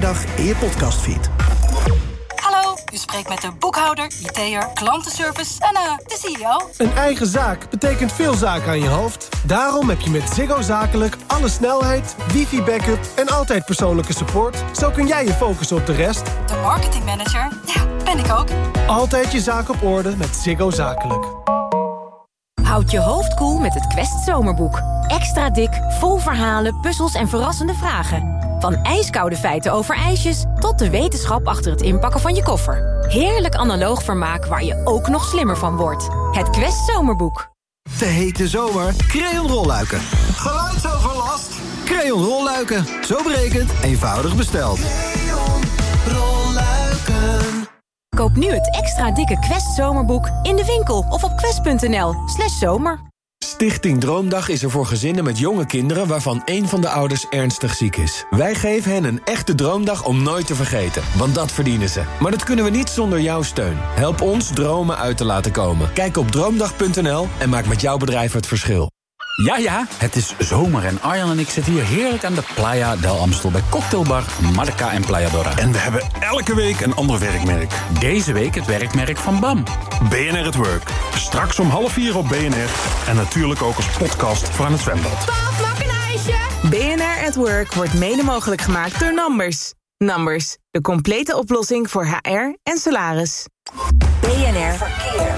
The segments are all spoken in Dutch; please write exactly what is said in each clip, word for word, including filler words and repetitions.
vrijdag in je podcastfeed. Hallo, u spreekt met de boekhouder, I T'er, klantenservice en uh, de C E O. Een eigen zaak betekent veel zaken aan je hoofd. Daarom heb je met Ziggo Zakelijk alle snelheid, wifi-backup en altijd persoonlijke support. Zo kun jij je focussen op de rest. De marketingmanager, ja, ben ik ook. Altijd je zaak op orde met Ziggo Zakelijk. Houd je hoofd koel met het Quest Zomerboek. Extra dik, vol verhalen, puzzels en verrassende vragen. Van ijskoude feiten over ijsjes tot de wetenschap achter het inpakken van je koffer. Heerlijk analoog vermaak waar je ook nog slimmer van wordt. Het Quest Zomerboek. De hete zomer, Crayon rolluiken. Geluidsoverlast? Crayon rolluiken. Zo berekend, eenvoudig besteld. Crayon rolluiken. Koop nu het extra dikke Quest Zomerboek in de winkel of op quest punt n l slash zomer. Stichting Droomdag is er voor gezinnen met jonge kinderen waarvan één van de ouders ernstig ziek is. Wij geven hen een echte droomdag om nooit te vergeten, want dat verdienen ze. Maar dat kunnen we niet zonder jouw steun. Help ons dromen uit te laten komen. Kijk op droomdag punt n l en maak met jouw bedrijf het verschil. Ja, ja, het is zomer en Arjan en ik zitten hier heerlijk aan de Playa del Amstel bij cocktailbar Marca en Playa Dora. En we hebben elke week een ander werkmerk. Deze week het werkmerk van B A M. B N R at Work. Straks om half vier op B N R. En natuurlijk ook als podcast voor aan het zwembad. Pap, mag een ijsje? B N R at Work wordt mede mogelijk gemaakt door Numbers. Numbers, de complete oplossing voor H R en salaris. B N R Verkeer.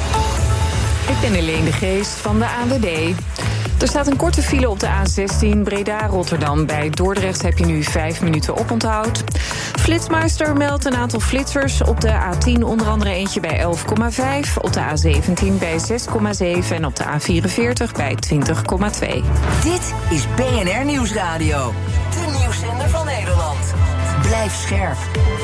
Ik ben Helene de Geest van de A N W B. Er staat een korte file op de A zestien Breda-Rotterdam. Bij Dordrecht heb je nu vijf minuten oponthoud. Flitsmeister meldt een aantal flitsers. Op de A tien onder andere eentje bij elf komma vijf. Op de A zeventien bij zes komma zeven. En op de A vierenveertig bij twintig komma twee. Dit is B N R Nieuwsradio. De nieuwszender van Nederland. Blijf scherp.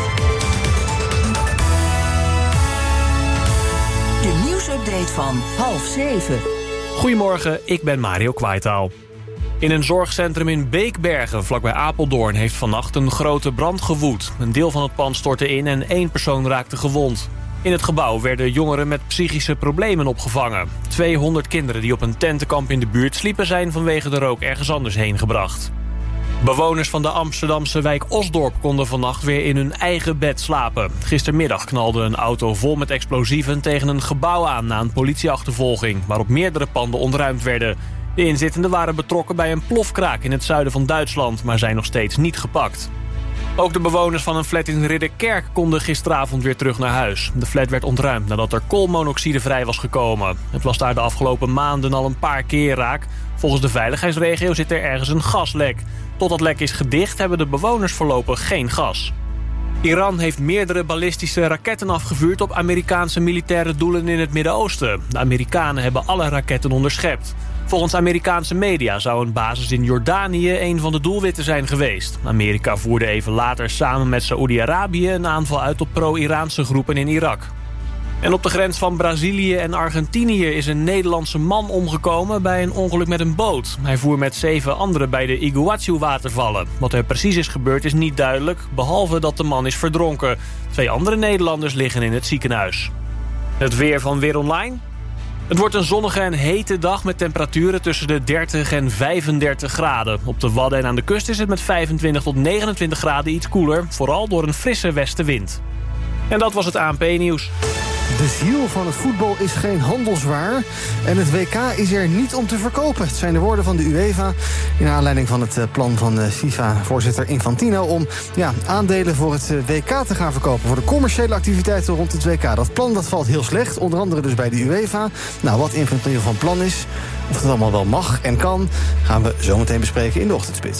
De nieuwsupdate van half zeven. Goedemorgen, ik ben Mario Kwaitaal. In een zorgcentrum in Beekbergen, vlakbij Apeldoorn, heeft vannacht een grote brand gewoed. Een deel van het pand stortte in en één persoon raakte gewond. In het gebouw werden jongeren met psychische problemen opgevangen. tweehonderd kinderen die op een tentenkamp in de buurt sliepen zijn vanwege de rook ergens anders heen gebracht. Bewoners van de Amsterdamse wijk Osdorp konden vannacht weer in hun eigen bed slapen. Gistermiddag knalde een auto vol met explosieven tegen een gebouw aan na een politieachtervolging, waarop meerdere panden ontruimd werden. De inzittenden waren betrokken bij een plofkraak in het zuiden van Duitsland, maar zijn nog steeds niet gepakt. Ook de bewoners van een flat in Ridderkerk konden gisteravond weer terug naar huis. De flat werd ontruimd nadat er koolmonoxide vrij was gekomen. Het was daar de afgelopen maanden al een paar keer raak. Volgens de veiligheidsregio zit er ergens een gaslek. Tot dat lek is gedicht hebben de bewoners voorlopig geen gas. Iran heeft meerdere ballistische raketten afgevuurd op Amerikaanse militaire doelen in het Midden-Oosten. De Amerikanen hebben alle raketten onderschept. Volgens Amerikaanse media zou een basis in Jordanië een van de doelwitten zijn geweest. Amerika voerde even later samen met Saoedi-Arabië een aanval uit op pro-Iraanse groepen in Irak. En op de grens van Brazilië en Argentinië is een Nederlandse man omgekomen bij een ongeluk met een boot. Hij voer met zeven anderen bij de Iguazu-watervallen. Wat er precies is gebeurd is niet duidelijk, behalve dat de man is verdronken. Twee andere Nederlanders liggen in het ziekenhuis. Het weer van Weer Online. Het wordt een zonnige en hete dag met temperaturen tussen de dertig en vijfendertig graden. Op de Wadden en aan de kust is het met vijfentwintig tot negenentwintig graden iets koeler, vooral door een frisse westenwind. En dat was het A N P-nieuws. De ziel van het voetbal is geen handelswaar en het W K is er niet om te verkopen. Het zijn de woorden van de UEFA in aanleiding van het plan van de FIFA-voorzitter Infantino om ja, aandelen voor het W K te gaan verkopen, voor de commerciële activiteiten rond het W K. Dat plan dat valt heel slecht, onder andere dus bij de UEFA. Nou, wat Infantino van plan is, of het allemaal wel mag en kan, gaan we zo meteen bespreken in de ochtendspits.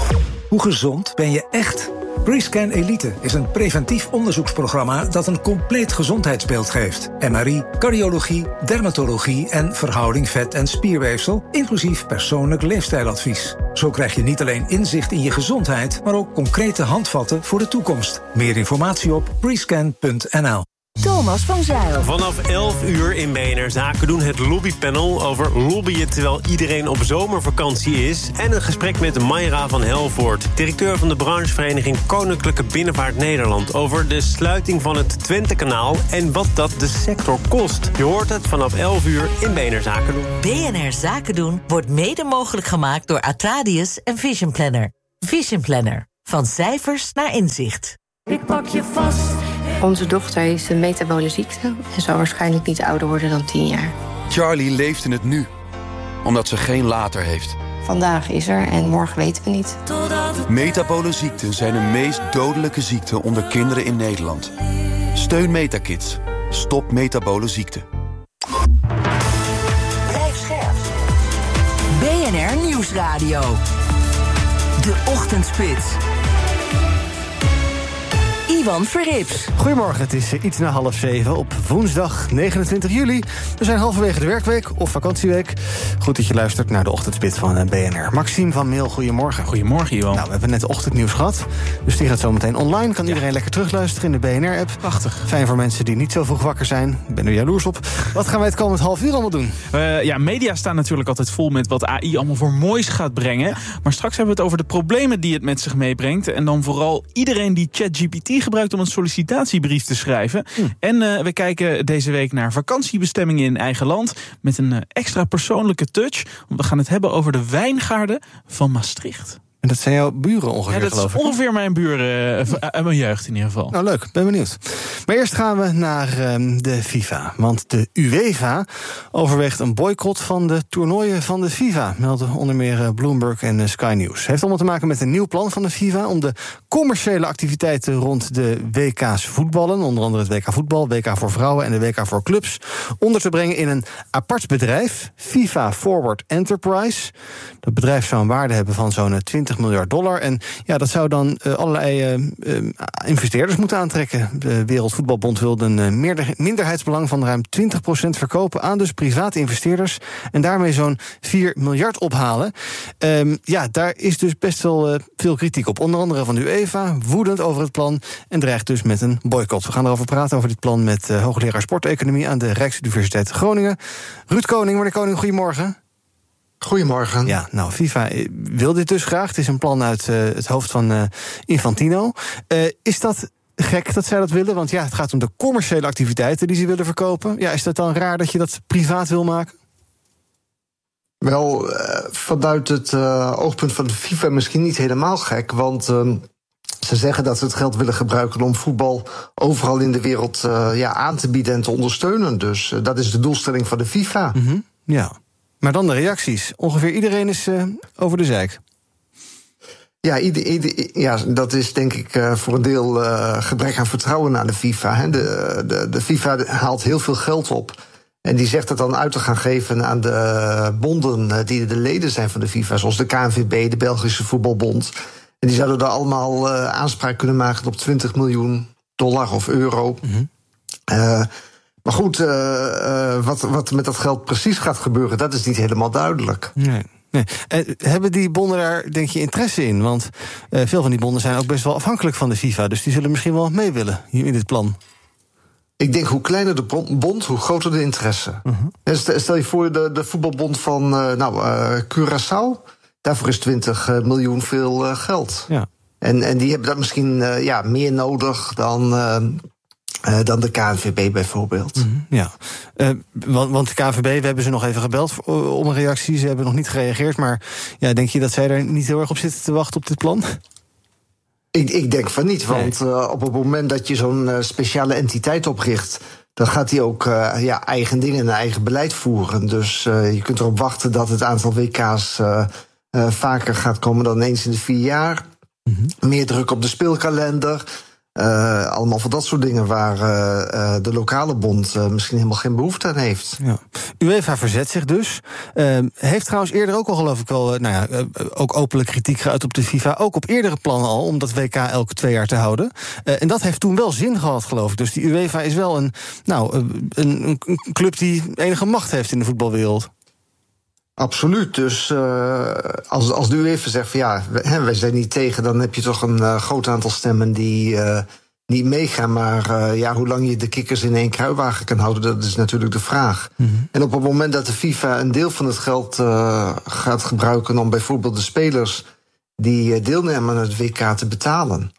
Hoe gezond ben je echt? Prescan Elite is een preventief onderzoeksprogramma dat een compleet gezondheidsbeeld geeft. M R I, cardiologie, dermatologie en verhouding vet- en spierweefsel, inclusief persoonlijk leefstijladvies. Zo krijg je niet alleen inzicht in je gezondheid, maar ook concrete handvatten voor de toekomst. Meer informatie op prescan punt n l. Thomas van Zijl. Vanaf elf uur in B N R Zaken doen het lobbypanel over lobbyen terwijl iedereen op zomervakantie is. En een gesprek met Mayra van Helvoort, directeur van de branchevereniging Koninklijke Binnenvaart Nederland, over de sluiting van het Twentekanaal en wat dat de sector kost. Je hoort het vanaf elf uur in B N R Zaken doen. B N R Zaken doen wordt mede mogelijk gemaakt door Atradius en Vision Planner. Vision Planner. Van cijfers naar inzicht. Ik pak je vast. Onze dochter heeft een metabole ziekte en zal waarschijnlijk niet ouder worden dan tien jaar. Charlie leeft in het nu, omdat ze geen later heeft. Vandaag is er en morgen weten we niet. Metabole ziekten zijn de meest dodelijke ziekte onder kinderen in Nederland. Steun Metakids. Stop metabole ziekte. Blijf scherp. B N R Nieuwsradio. De Ochtendspits. Ivan Verrips. Goedemorgen, het is iets na half zeven op woensdag negenentwintig juli. We zijn halverwege de werkweek of vakantieweek. Goed dat je luistert naar de Ochtendspits van B N R. Maxime van Meel, goedemorgen. Goedemorgen, Ivan. Nou, we hebben net de ochtendnieuws gehad. Dus die gaat zo meteen online. Kan iedereen ja. lekker terugluisteren in de B N R-app. Prachtig. Fijn voor mensen die niet zo vroeg wakker zijn. Ik ben er jaloers op. Wat gaan wij het komend half uur allemaal doen? Uh, ja, media staan natuurlijk altijd vol met wat A I allemaal voor moois gaat brengen. Ja. Maar straks hebben we het over de problemen die het met zich meebrengt. En dan vooral iedereen die ChatGPT gebruikt om een sollicitatiebrief te schrijven. Hm. En uh, we kijken deze week naar vakantiebestemmingen in eigen land met een uh, extra persoonlijke touch. Want we gaan het hebben over de wijngaarden van Maastricht. En dat zijn jouw buren ongeveer, ja, dat geloof ik. is ongeveer mijn buren, uh, uit mijn jeugd in ieder geval. Nou, leuk. Ben benieuwd. Maar eerst gaan we naar um, de FIFA. Want de UEFA overweegt een boycott van de toernooien van de FIFA. Melden onder meer uh, Bloomberg en uh, Sky News. Heeft allemaal te maken met een nieuw plan van de FIFA om de commerciële activiteiten rond de W K's voetballen, onder andere het W K voetbal, W K voor vrouwen en de W K voor clubs, onder te brengen in een apart bedrijf, FIFA Forward Enterprise. Dat bedrijf zou een waarde hebben van zo'n twintig miljard dollar. En ja, dat zou dan uh, allerlei uh, uh, investeerders moeten aantrekken. De Wereldvoetbalbond wilde een uh, meerder, minderheidsbelang van ruim twintig procent verkopen aan dus private investeerders. En daarmee zo'n vier miljard ophalen. Um, ja, daar is dus best wel uh, veel kritiek op. Onder andere van de UEFA, woedend over het plan en dreigt dus met een boycott. We gaan erover praten, over dit plan, met uh, hoogleraar sporteconomie aan de Rijksuniversiteit Groningen. Ruud Koning, meneer Koning, goedemorgen. Goedemorgen. Ja, nou, FIFA wil dit dus graag. Het is een plan uit uh, het hoofd van uh, Infantino. Uh, is dat gek dat zij dat willen? Want ja, het gaat om de commerciële activiteiten die ze willen verkopen. Ja, is dat dan raar dat je dat privaat wil maken? Wel, uh, vanuit het uh, oogpunt van de FIFA misschien niet helemaal gek. Want uh, ze zeggen dat ze het geld willen gebruiken om voetbal overal in de wereld uh, ja, aan te bieden en te ondersteunen. Dus uh, dat is de doelstelling van de FIFA. Mm-hmm, ja. Maar dan de reacties. Ongeveer iedereen is uh, over de zeik. Ja, ieder, ieder, ja, dat is denk ik uh, voor een deel uh, gebrek aan vertrouwen naar de FIFA. Hè. De, de, de FIFA haalt heel veel geld op. En die zegt het dan uit te gaan geven aan de bonden die de leden zijn van de FIFA. Zoals de K N V B, de Belgische Voetbalbond. En die zouden daar allemaal uh, aanspraak kunnen maken op twintig miljoen dollar of euro. Mm-hmm. Uh, Maar goed, uh, uh, wat, wat met dat geld precies gaat gebeuren, dat is niet helemaal duidelijk. Nee. Nee. En hebben die bonden daar, denk je, interesse in? Want uh, veel van die bonden zijn ook best wel afhankelijk van de FIFA. Dus die zullen misschien wel mee willen in dit plan. Ik denk, hoe kleiner de bond, hoe groter de interesse. Uh-huh. Stel je voor, de, de voetbalbond van uh, nou, uh, Curaçao, daarvoor is twintig miljoen veel uh, geld. Ja. En, en die hebben dat misschien uh, ja, meer nodig dan Uh, Uh, dan de K N V B bijvoorbeeld. Mm-hmm, ja, uh, want, want de K N V B, we hebben ze nog even gebeld om een reactie. Ze hebben nog niet gereageerd. Maar ja, denk je dat zij er niet heel erg op zitten te wachten op dit plan? Ik, ik denk van niet, want nee. uh, op het moment dat je zo'n uh, speciale entiteit opricht, dan gaat hij ook uh, ja, eigen dingen en eigen beleid voeren. Dus uh, je kunt erop wachten dat het aantal W K's uh, uh, vaker gaat komen dan eens in de vier jaar. Mm-hmm. Meer druk op de speelkalender. Uh, allemaal voor dat soort dingen waar uh, uh, de lokale bond uh, misschien helemaal geen behoefte aan heeft. Ja. UEFA verzet zich dus. Uh, heeft trouwens eerder ook al, geloof ik wel, uh, nou ja, uh, ook openlijk kritiek geuit op de FIFA. Ook op eerdere plannen al, om dat W K elke twee jaar te houden. Uh, en dat heeft toen wel zin gehad, geloof ik. Dus die UEFA is wel een, nou, een, een, een club die enige macht heeft in de voetbalwereld. Absoluut. Dus uh, als, als de UEFA zegt van ja, hè, wij zijn niet tegen, dan heb je toch een uh, groot aantal stemmen die uh, niet meegaan. Maar uh, ja, hoe lang je de kikkers in één kruiwagen kan houden, dat is natuurlijk de vraag. Mm-hmm. En op het moment dat de FIFA een deel van het geld uh, gaat gebruiken om bijvoorbeeld de spelers die uh, deelnemen aan het W K te betalen,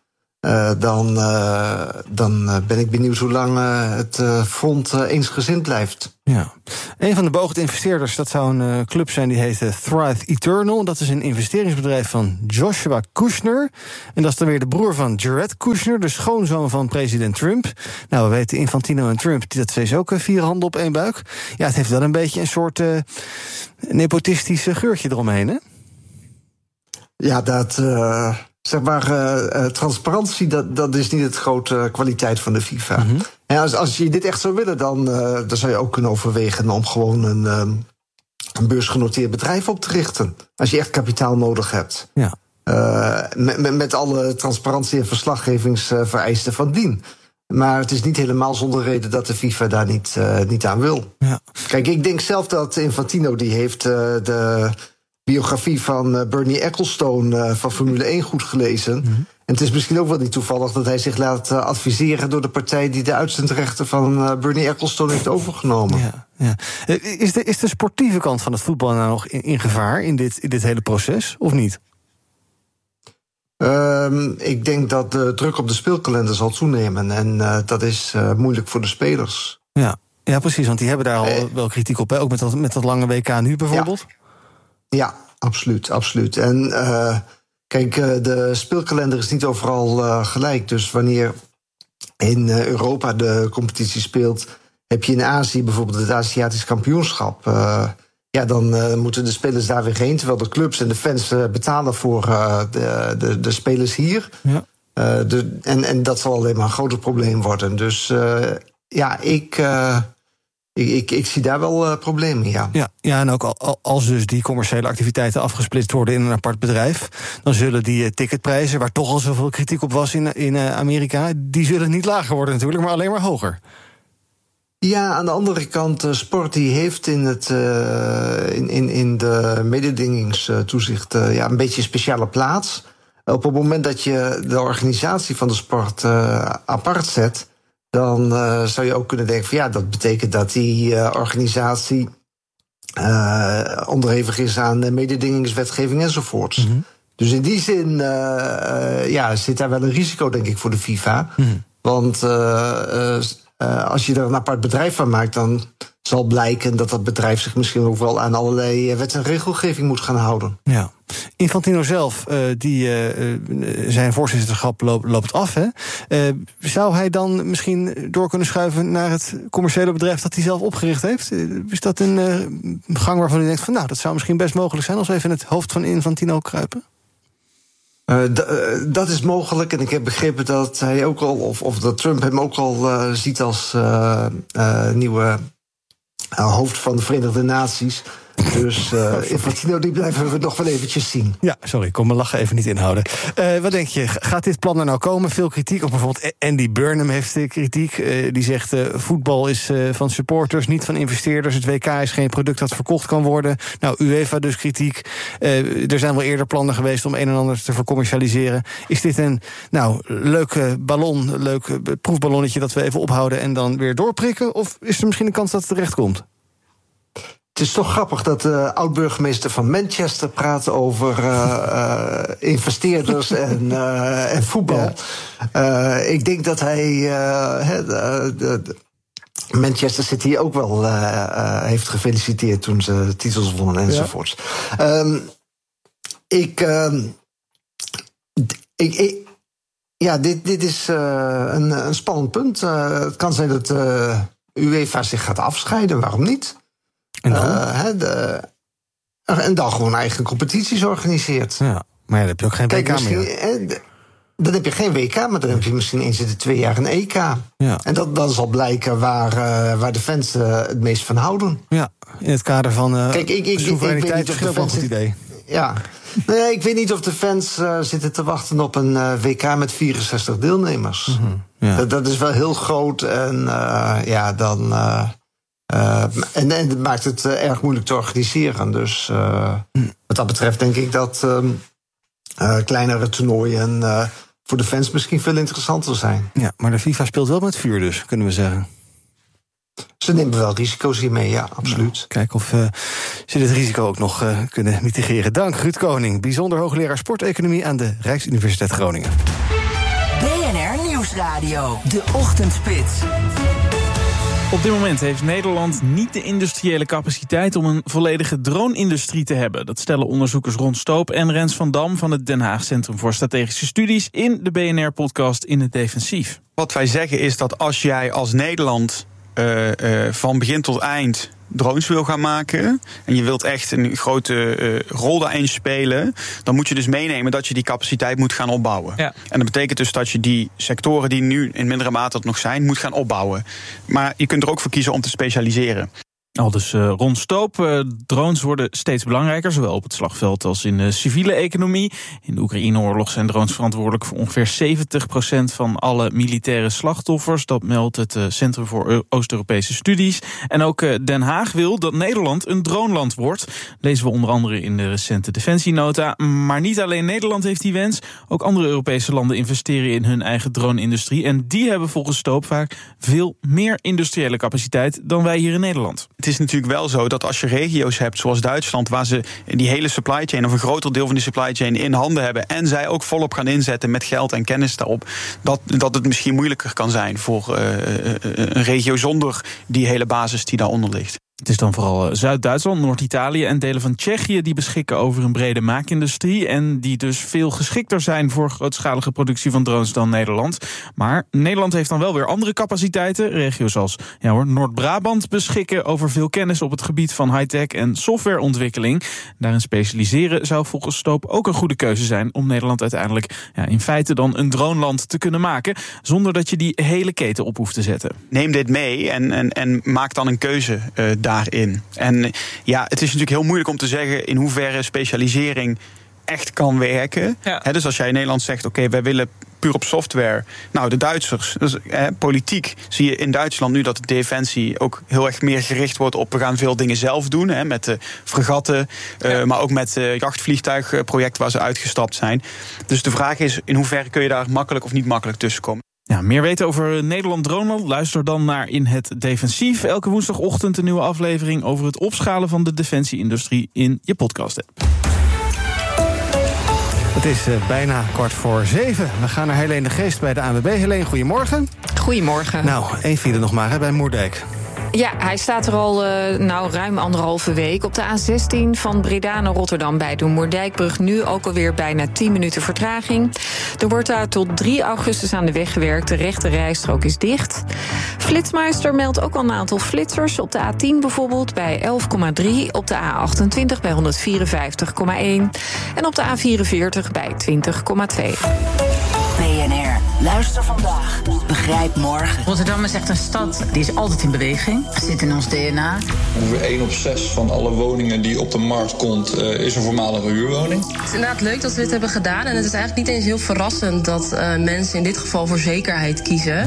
Uh, dan, uh, dan uh, ben ik benieuwd hoe lang uh, het uh, front uh, eensgezind blijft. Ja. Een van de beoogde investeerders, dat zou een uh, club zijn die heet uh, Thrive Eternal. Dat is een investeringsbedrijf van Joshua Kushner. En dat is dan weer de broer van Jared Kushner, de schoonzoon van president Trump. Nou, we weten Infantino en Trump, dat twee ook uh, vier handen op één buik. Ja, het heeft wel een beetje een soort uh, nepotistische geurtje eromheen, hè? Ja, dat... Uh... Zeg maar, uh, uh, transparantie, dat, dat is niet het grote kwaliteit van de FIFA. Mm-hmm. En als, als je dit echt zou willen, dan, uh, dan zou je ook kunnen overwegen om gewoon een, um, een beursgenoteerd bedrijf op te richten. Als je echt kapitaal nodig hebt. Ja. Uh, met, met, met alle transparantie en verslaggevingsvereisten van dien. Maar het is niet helemaal zonder reden dat de FIFA daar niet, uh, niet aan wil. Ja. Kijk, ik denk zelf dat Infantino, die heeft uh, de biografie van Bernie Ecclestone uh, van Formule één goed gelezen. Mm-hmm. En het is misschien ook wel niet toevallig dat hij zich laat uh, adviseren door de partij die de uitzendrechten van uh, Bernie Ecclestone heeft overgenomen. Ja, ja. Is, de, is de sportieve kant van het voetbal nou nog in, in gevaar in dit, in dit hele proces, of niet? Um, ik denk dat de druk op de speelkalender zal toenemen. En uh, dat is uh, moeilijk voor de spelers. Ja. ja, precies, want die hebben daar al eh, wel kritiek op. Hè? Ook met dat, met dat lange W K nu bijvoorbeeld. Ja. Ja, absoluut, absoluut. En uh, kijk, uh, de speelkalender is niet overal uh, gelijk. Dus wanneer in uh, Europa de competitie speelt, heb je in Azië bijvoorbeeld het Aziatisch kampioenschap. Uh, ja, dan uh, moeten de spelers daar weer heen, terwijl de clubs en de fans uh, betalen voor uh, de, de, de spelers hier. Ja. Uh, de, en, en dat zal alleen maar een groter probleem worden. Dus uh, ja, ik... Uh, Ik, ik, ik zie daar wel uh, problemen, ja. ja. Ja, en ook al, als dus die commerciële activiteiten afgesplitst worden in een apart bedrijf, dan zullen die uh, ticketprijzen, waar toch al zoveel kritiek op was in, in uh, Amerika, die zullen niet lager worden natuurlijk, maar alleen maar hoger. Ja, aan de andere kant, uh, sport die heeft in, het, uh, in, in, in de mededingingstoezicht uh, ja, een beetje een speciale plaats. Op het moment dat je de organisatie van de sport uh, apart zet, dan uh, zou je ook kunnen denken van ja, dat betekent dat die uh, organisatie uh, onderhevig is aan uh, mededingingswetgeving enzovoorts. Mm-hmm. Dus in die zin uh, uh, ja, zit daar wel een risico, denk ik, voor de FIFA. Mm-hmm. Want uh, uh, uh, als je er een apart bedrijf van maakt, dan zal blijken dat dat bedrijf zich misschien ook wel aan allerlei wet- en regelgeving moet gaan houden. Ja. Infantino zelf, uh, die, uh, zijn voorzitterschap loopt, loopt af. Hè? Uh, zou hij dan misschien door kunnen schuiven naar het commerciële bedrijf dat hij zelf opgericht heeft? Is dat een uh, gang waarvan u denkt van nou, dat zou misschien best mogelijk zijn als we even in het hoofd van Infantino kruipen? Uh, d- uh, dat is mogelijk en ik heb begrepen dat hij ook al, of, of dat Trump hem ook al uh, ziet als uh, uh, nieuwe uh, hoofd van de Verenigde Naties. Dus uh, Infantino, die blijven we nog wel eventjes zien. Ja, sorry, ik kon mijn lachen even niet inhouden. Uh, wat denk je, gaat dit plan er nou komen? Veel kritiek, of bijvoorbeeld Andy Burnham heeft kritiek. Uh, die zegt, uh, voetbal is uh, van supporters, niet van investeerders. Het W K is geen product dat verkocht kan worden. Nou, UEFA dus kritiek. Uh, er zijn wel eerder plannen geweest om een en ander te vercommercialiseren. Is dit een nou, leuke ballon, leuk proefballonnetje dat we even ophouden en dan weer doorprikken? Of is er misschien een kans dat het terecht komt? Het is toch grappig dat de oud-burgemeester van Manchester praat over uh, uh, investeerders en, uh, en voetbal. Ja. Uh, ik denk dat hij uh, de, de, de Manchester City ook wel uh, uh, heeft gefeliciteerd toen ze titels wonnen enzovoorts. Ja. Um, ik, uh, ik, ik, ja, dit, dit is uh, een, een spannend punt. Uh, het kan zijn dat uh, UEFA zich gaat afscheiden, waarom niet? En dan? Uh, he, de, en dan gewoon eigen competities organiseert. Ja, maar ja, dan heb je ook geen Kijk, W K meer. He, de, dan heb je geen W K, maar dan heb je misschien eens in de twee jaar een E K. Ja. En dat, dan zal blijken waar, uh, waar de fans uh, het meest van houden. Ja, in het kader van uh, Kijk, ik, ik, soevereiniteit ik, ik is dat wel een goed idee. Ja, nee, ik weet niet of de fans uh, zitten te wachten op een uh, W K met vierenzestig deelnemers. Mm-hmm, ja. dat, dat is wel heel groot en uh, ja, dan... Uh, Uh, en, en het maakt het uh, erg moeilijk te organiseren. Dus uh, hm. wat dat betreft denk ik dat uh, uh, kleinere toernooien uh, voor de fans misschien veel interessanter zijn. Ja, maar de FIFA speelt wel met vuur dus, kunnen we zeggen. Ze nemen wel risico's hiermee, ja, absoluut. Nou, kijken of uh, ze dit risico ook nog uh, kunnen mitigeren. Dank, Ruud Koning, bijzonder hoogleraar sporteconomie aan de Rijksuniversiteit Groningen. B Nieuwsradio. De Ochtendspits. Op dit moment heeft Nederland niet de industriële capaciteit om een volledige drone-industrie te hebben. Dat stellen onderzoekers Ron Stoop en Rens van Dam van het Den Haag Centrum voor Strategische Studies in de B N R-podcast In het Defensief. Wat wij zeggen is dat als jij als Nederland uh, uh, van begin tot eind drones wil gaan maken en je wilt echt een grote uh, rol daarin spelen, dan moet je dus meenemen dat je die capaciteit moet gaan opbouwen. Ja. En dat betekent dus dat je die sectoren die nu in mindere mate nog zijn, moet gaan opbouwen. Maar je kunt er ook voor kiezen om te specialiseren. Al dus uh, Ron Stoop. Uh, drones worden steeds belangrijker, zowel op het slagveld als in de civiele economie. In de Oekraïne-oorlog zijn drones verantwoordelijk voor ongeveer zeventig procent van alle militaire slachtoffers. Dat meldt het uh, Centrum voor Oost-Europese Studies. En ook uh, Den Haag wil dat Nederland een droneland wordt. Lezen we onder andere in de recente defensienota. Maar niet alleen Nederland heeft die wens. Ook andere Europese landen investeren in hun eigen drone-industrie. En die hebben volgens Stoop vaak veel meer industriële capaciteit dan wij hier in Nederland. Het is natuurlijk wel zo dat als je regio's hebt zoals Duitsland, waar ze die hele supply chain of een groter deel van die supply chain in handen hebben en zij ook volop gaan inzetten met geld en kennis daarop, dat, dat het misschien moeilijker kan zijn voor uh, een regio zonder die hele basis die daaronder ligt. Het is dan vooral Zuid-Duitsland, Noord-Italië en delen van Tsjechië die beschikken over een brede maakindustrie en die dus veel geschikter zijn voor grootschalige productie van drones dan Nederland. Maar Nederland heeft dan wel weer andere capaciteiten. Regio's als ja hoor, Noord-Brabant beschikken over veel kennis op het gebied van high-tech en softwareontwikkeling. Daarin specialiseren zou volgens Stoop ook een goede keuze zijn om Nederland uiteindelijk ja, in feite dan een droneland te kunnen maken, zonder dat je die hele keten op hoeft te zetten. Neem dit mee en, en, en maak dan een keuze uh, daarin. En ja, het is natuurlijk heel moeilijk om te zeggen in hoeverre specialisering echt kan werken. Ja. He, dus als jij in Nederland zegt, oké, okay, wij willen puur op software. Nou, de Duitsers, dus, eh, politiek zie je in Duitsland nu dat de defensie ook heel erg meer gericht wordt op we gaan veel dingen zelf doen, hè, met de fregatten, uh, ja. maar ook met het jachtvliegtuigproject waar ze uitgestapt zijn. Dus de vraag is, in hoeverre kun je daar makkelijk of niet makkelijk tussenkomen? Ja, meer weten over Nederland Droneland? Luister dan naar In het Defensief. Elke woensdagochtend een nieuwe aflevering over het opschalen van de defensieindustrie in je podcast-app. Het is uh, bijna kwart voor zeven. We gaan naar Helene de Geest bij de A N W B. Helene, goedemorgen. Goedemorgen. Nou, één file nog maar hè, bij Moerdijk. Ja, hij staat er al uh, nou, ruim anderhalve week. Op de A zestien van Breda naar Rotterdam bij de Moerdijkbrug. Nu ook alweer bijna tien minuten vertraging. Er wordt daar tot drie augustus aan de weg gewerkt. De rechte rijstrook is dicht. Flitsmeister meldt ook al een aantal flitsers. Op de A tien bijvoorbeeld bij elf komma drie. Op de A achtentwintig bij honderdvierenvijftig komma één. En op de A vierenveertig bij twintig komma twee. B N R. Luister vandaag. Begrijp morgen. Rotterdam is echt een stad die is altijd in beweging. Het zit in ons D N A. Ongeveer één op zes van alle woningen die op de markt komt uh, is een voormalige huurwoning. Het is inderdaad leuk dat we dit hebben gedaan. En het is eigenlijk niet eens heel verrassend dat uh, mensen in dit geval voor zekerheid kiezen.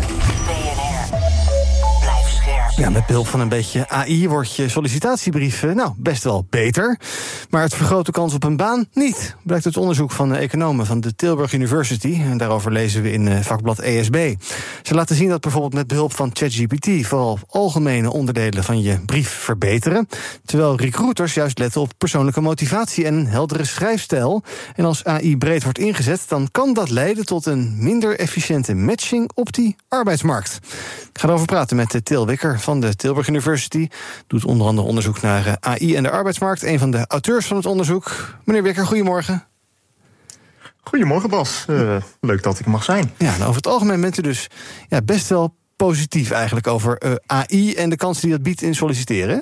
Ja, met behulp van een beetje A I wordt je sollicitatiebrief uh, nou, best wel beter. Maar het vergroot de kans op een baan niet. Blijkt uit onderzoek van de economen van de Tilburg University. En daarover lezen we in uh, vakblad E S B. Ze laten zien dat bijvoorbeeld met behulp van ChatGPT vooral algemene onderdelen van je brief verbeteren. Terwijl recruiters juist letten op persoonlijke motivatie en een heldere schrijfstijl. En als A I breed wordt ingezet, dan kan dat leiden tot een minder efficiënte matching op die arbeidsmarkt. Ik ga erover praten met Til Wikker van de Tilburg University. Doet onder andere onderzoek naar A I en de arbeidsmarkt. Een van de auteurs van het onderzoek. Meneer Wikker, goedemorgen. Goedemorgen Bas, uh, leuk dat ik mag zijn. Ja, nou, over het algemeen bent u dus ja, best wel positief eigenlijk over uh, A I en de kansen die dat biedt in solliciteren.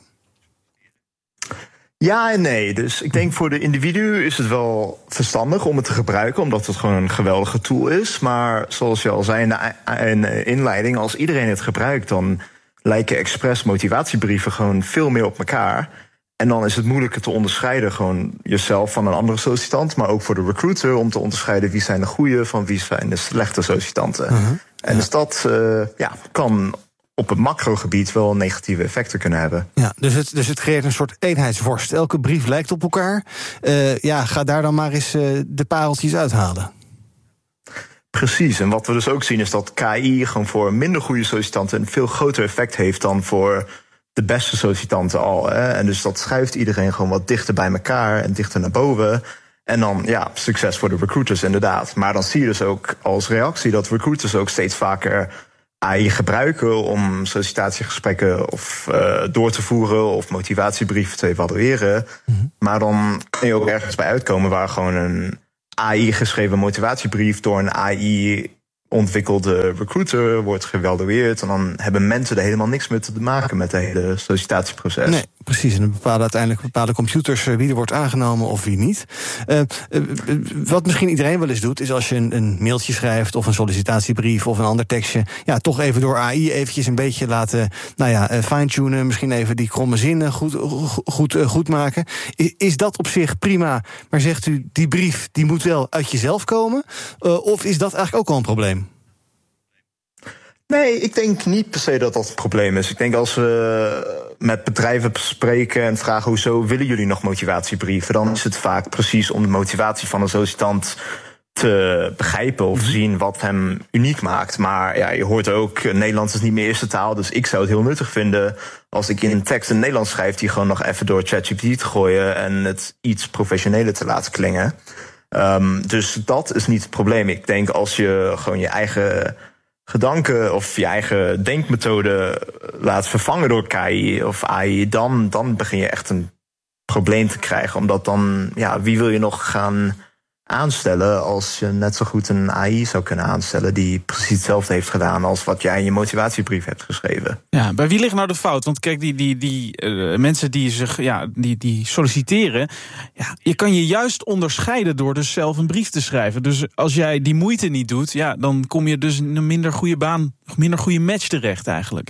Ja en nee. Dus ik denk voor de individu is het wel verstandig om het te gebruiken, omdat het gewoon een geweldige tool is. Maar zoals je al zei in de, in de inleiding, als iedereen het gebruikt, dan lijken expres motivatiebrieven gewoon veel meer op elkaar. En dan is het moeilijker te onderscheiden, gewoon jezelf van een andere sollicitant, maar ook voor de recruiter om te onderscheiden wie zijn de goede van wie zijn de slechte sollicitanten. Uh-huh. En ja. dus dat uh, ja, kan op het macrogebied wel negatieve effecten kunnen hebben. Ja, dus het, dus het creëert een soort eenheidsworst. Elke brief lijkt op elkaar. Uh, ja, ga daar dan maar eens uh, de pareltjes uithalen. Precies, en wat we dus ook zien is dat K I gewoon voor minder goede sollicitanten een veel groter effect heeft dan voor de beste sollicitanten al. Hè? En dus dat schuift iedereen gewoon wat dichter bij elkaar en dichter naar boven. En dan, ja, succes voor de recruiters inderdaad. Maar dan zie je dus ook als reactie dat recruiters ook steeds vaker A I gebruiken om sollicitatiegesprekken of uh, door te voeren of motivatiebrieven te evalueren. Mm-hmm. Maar dan kun je ook ergens bij uitkomen waar gewoon een A I-geschreven motivatiebrief door een A I ontwikkelde recruiter wordt geëvalueerd. En dan hebben mensen er helemaal niks mee te maken met het hele sollicitatieproces. Nee, precies. En dan bepalen uiteindelijk bepaalde computers wie er wordt aangenomen of wie niet. Uh, uh, wat misschien iedereen wel eens doet, is als je een, een mailtje schrijft of een sollicitatiebrief of een ander tekstje, ja, toch even door A I eventjes een beetje laten, nou ja, uh, fine-tunen, misschien even die kromme zinnen goed, goed, uh, goed maken. Is, is dat op zich prima, maar zegt u, die brief die moet wel uit jezelf komen? Uh, of is dat eigenlijk ook al een probleem? Nee, ik denk niet per se dat dat een probleem is. Ik denk als we met bedrijven spreken en vragen hoezo willen jullie nog motivatiebrieven, dan is het vaak precies om de motivatie van een sollicitant te begrijpen of zien wat hem uniek maakt. Maar ja, je hoort ook, Nederlands is niet mijn eerste taal, dus ik zou het heel nuttig vinden als ik in een tekst in Nederlands schrijf die gewoon nog even door ChatGPT te gooien en het iets professioneler te laten klingen. Um, dus dat is niet het probleem. Ik denk als je gewoon je eigen gedanken of je eigen denkmethode laat vervangen door K I of A I, dan, dan begin je echt een probleem te krijgen. Omdat dan, ja, wie wil je nog gaan aanstellen als je net zo goed een A I zou kunnen aanstellen die precies hetzelfde heeft gedaan als wat jij in je motivatiebrief hebt geschreven. Ja, bij wie ligt nou de fout? Want kijk, die, die, die uh, mensen die zich, ja, die, die solliciteren, ja, je kan je juist onderscheiden door dus zelf een brief te schrijven. Dus als jij die moeite niet doet, ja, dan kom je dus in een minder goede baan, minder goede match terecht eigenlijk.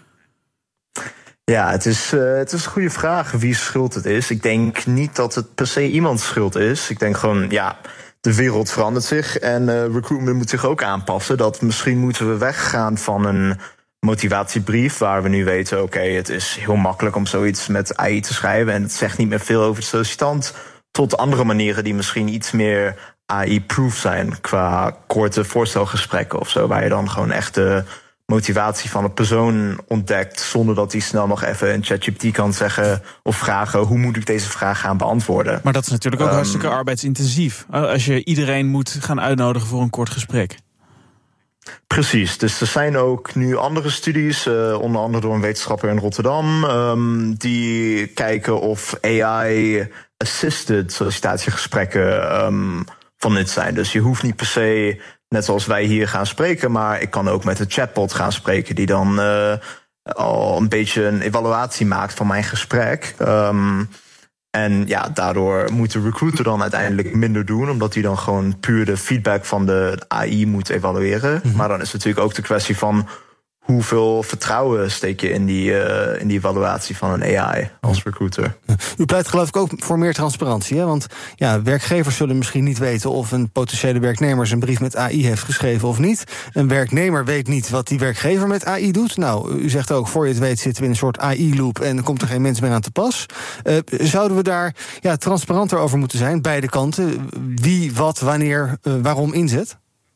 Ja, het is, uh, het is een goede vraag wie schuld het is. Ik denk niet dat het per se iemands schuld is. Ik denk gewoon, ja, de wereld verandert zich en uh, recruitment moet zich ook aanpassen. Dat misschien moeten we weggaan van een motivatiebrief waar we nu weten, oké, okay, het is heel makkelijk om zoiets met A I te schrijven en het zegt niet meer veel over de sollicitant, tot andere manieren die misschien iets meer A I-proof zijn qua korte voorstelgesprekken of zo, waar je dan gewoon echt de motivatie van een persoon ontdekt zonder dat hij snel nog even in ChatGPT kan zeggen of vragen hoe moet ik deze vraag gaan beantwoorden. Maar dat is natuurlijk ook um, hartstikke arbeidsintensief als je iedereen moet gaan uitnodigen voor een kort gesprek. Precies, dus er zijn ook nu andere studies, uh, onder andere door een wetenschapper in Rotterdam, um, die kijken of A I-assisted sollicitatiegesprekken um, van nut zijn. Dus je hoeft niet per se, net zoals wij hier gaan spreken, maar ik kan ook met een chatbot gaan spreken die dan uh, al een beetje een evaluatie maakt van mijn gesprek. Um, en ja, daardoor moet de recruiter dan uiteindelijk minder doen, omdat hij dan gewoon puur de feedback van de A I moet evalueren. Mm-hmm. Maar dan is natuurlijk ook de kwestie van hoeveel vertrouwen steek je in die, uh, in die evaluatie van een A I als recruiter. U pleit geloof ik ook voor meer transparantie, hè? Want ja, werkgevers zullen misschien niet weten of een potentiële werknemer zijn brief met A I heeft geschreven of niet. Een werknemer weet niet wat die werkgever met A I doet. Nou, u zegt ook, voor je het weet zitten we in een soort A I-loop en komt er geen mens meer aan te pas. Uh, zouden we daar ja, transparanter over moeten zijn, beide kanten? Wie, wat, wanneer, uh, waarom inzet?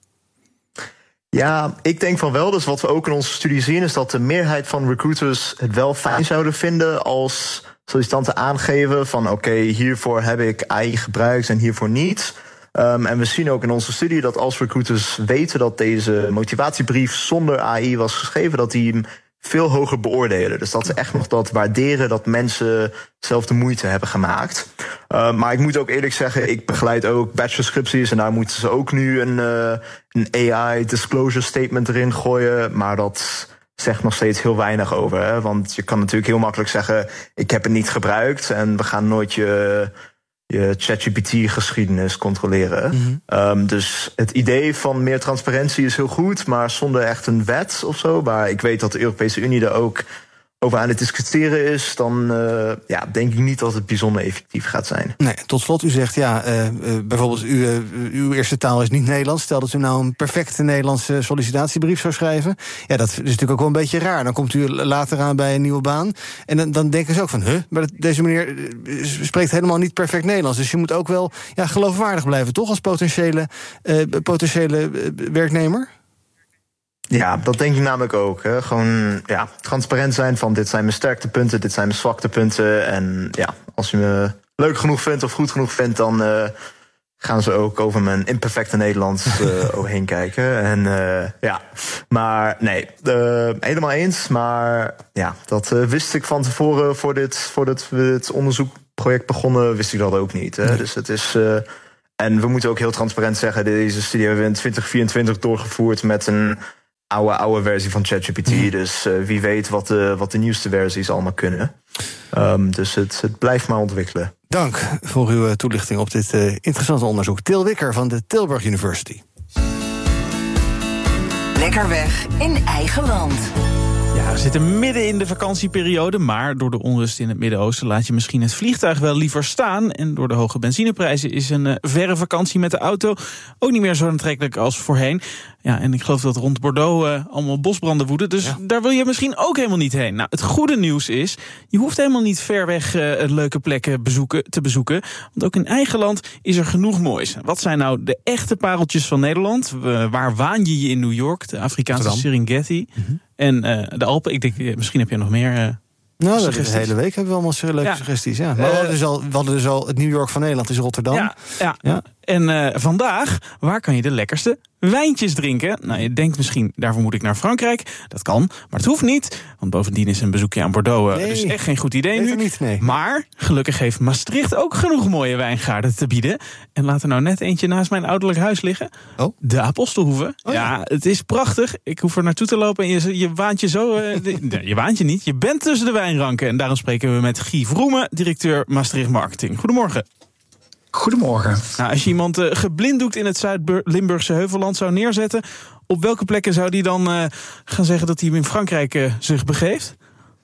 Ja, ik denk van wel. Dus wat we ook in onze studie zien is dat de meerderheid van recruiters het wel fijn zouden vinden als sollicitanten aangeven van oké, okay, hiervoor heb ik A I gebruikt en hiervoor niet. Um, en we zien ook in onze studie dat als recruiters weten dat deze motivatiebrief zonder A I was geschreven, dat die hem veel hoger beoordelen. Dus dat ze echt nog dat waarderen dat mensen zelf de moeite hebben gemaakt. Uh, maar ik moet ook eerlijk zeggen, ik begeleid ook bachelorscripties en daar moeten ze ook nu een, uh, een A I disclosure statement erin gooien. Maar dat zegt nog steeds heel weinig over. Hè? Want je kan natuurlijk heel makkelijk zeggen, ik heb het niet gebruikt en we gaan nooit je je ChatGPT-geschiedenis controleren. Mm-hmm. Um, dus het idee van meer transparantie is heel goed, maar zonder echt een wet of zo, waar ik weet dat de Europese Unie daar ook over aan het discussiëren is, dan uh, ja, denk ik niet dat het bijzonder effectief gaat zijn. Nee, tot slot, u zegt, ja, uh, uh, bijvoorbeeld u, uh, uw eerste taal is niet Nederlands. Stel dat u nou een perfecte Nederlandse sollicitatiebrief zou schrijven. Ja, dat is natuurlijk ook wel een beetje raar. Dan komt u later aan bij een nieuwe baan. En dan, dan denken ze ook van, huh, maar deze meneer spreekt helemaal niet perfect Nederlands. Dus je moet ook wel ja, geloofwaardig blijven, toch, als potentiële, uh, potentiële uh, werknemer? Ja, dat denk ik namelijk ook. Hè. Gewoon ja, transparant zijn van dit zijn mijn sterktepunten, dit zijn mijn zwaktepunten. En ja, als je me leuk genoeg vindt of goed genoeg vindt, dan uh, gaan ze ook over mijn imperfecte Nederlands uh, overheen kijken. En uh, ja, maar nee, uh, helemaal eens. Maar ja, dat uh, wist ik van tevoren, voor dit, voor dit, dit onderzoekproject begonnen, wist ik dat ook niet. Hè? Nee. Dus het is... Uh, en we moeten ook heel transparant zeggen, deze studie hebben we in twintig vierentwintig doorgevoerd met een oude, oude versie van ChatGPT. Mm. Dus uh, wie weet wat de, wat de nieuwste versies allemaal kunnen. Um, dus het, het blijft maar ontwikkelen. Dank voor uw toelichting op dit uh, interessante onderzoek. Til Wikker van de Tilburg University. Lekker weg in eigen land. Ja, we zitten midden in de vakantieperiode, maar door de onrust in het Midden-Oosten laat je misschien het vliegtuig wel liever staan. En door de hoge benzineprijzen is een uh, verre vakantie met de auto ook niet meer zo aantrekkelijk als voorheen. Ja, en ik geloof dat rond Bordeaux uh, allemaal bosbranden woeden, dus ja. Daar wil je misschien ook helemaal niet heen. Nou, het goede nieuws is, je hoeft helemaal niet ver weg uh, leuke plekken bezoeken, te bezoeken. Want ook in eigen land is er genoeg moois. Wat zijn nou de echte pareltjes van Nederland? Uh, waar waan je je in New York? De Afrikaanse Serengeti. Mm-hmm. En uh, de Alpen. Ik denk, misschien heb je nog meer... Uh, Nou, dat is de hele week hebben we allemaal leuke ja. suggesties. Ja. Maar we hadden, dus al, we hadden dus al het New York van Nederland is Rotterdam. Ja, ja. ja. En uh, vandaag, waar kan je de lekkerste wijntjes drinken? Nou, je denkt misschien, daarvoor moet ik naar Frankrijk. Dat kan, maar het hoeft niet. Want bovendien is een bezoekje aan Bordeaux nee. dus echt geen goed idee nu. Niet, nee. Maar gelukkig heeft Maastricht ook genoeg mooie wijngaarden te bieden. En laat er nou net eentje naast mijn ouderlijk huis liggen. Oh. De Apostelhoeve. Oh, ja. ja, het is prachtig. Ik hoef er naartoe te lopen en je, je waant je zo... Uh, de, je waant je niet, je bent tussen de wijnranken. En daarom spreken we met Guy Vroemen, directeur Maastricht Marketing. Goedemorgen. Goedemorgen. Nou, als je iemand uh, geblinddoekt in het Zuid-Limburgse Heuvelland zou neerzetten, op welke plekken zou die dan uh, gaan zeggen dat hij in Frankrijk uh, zich begeeft?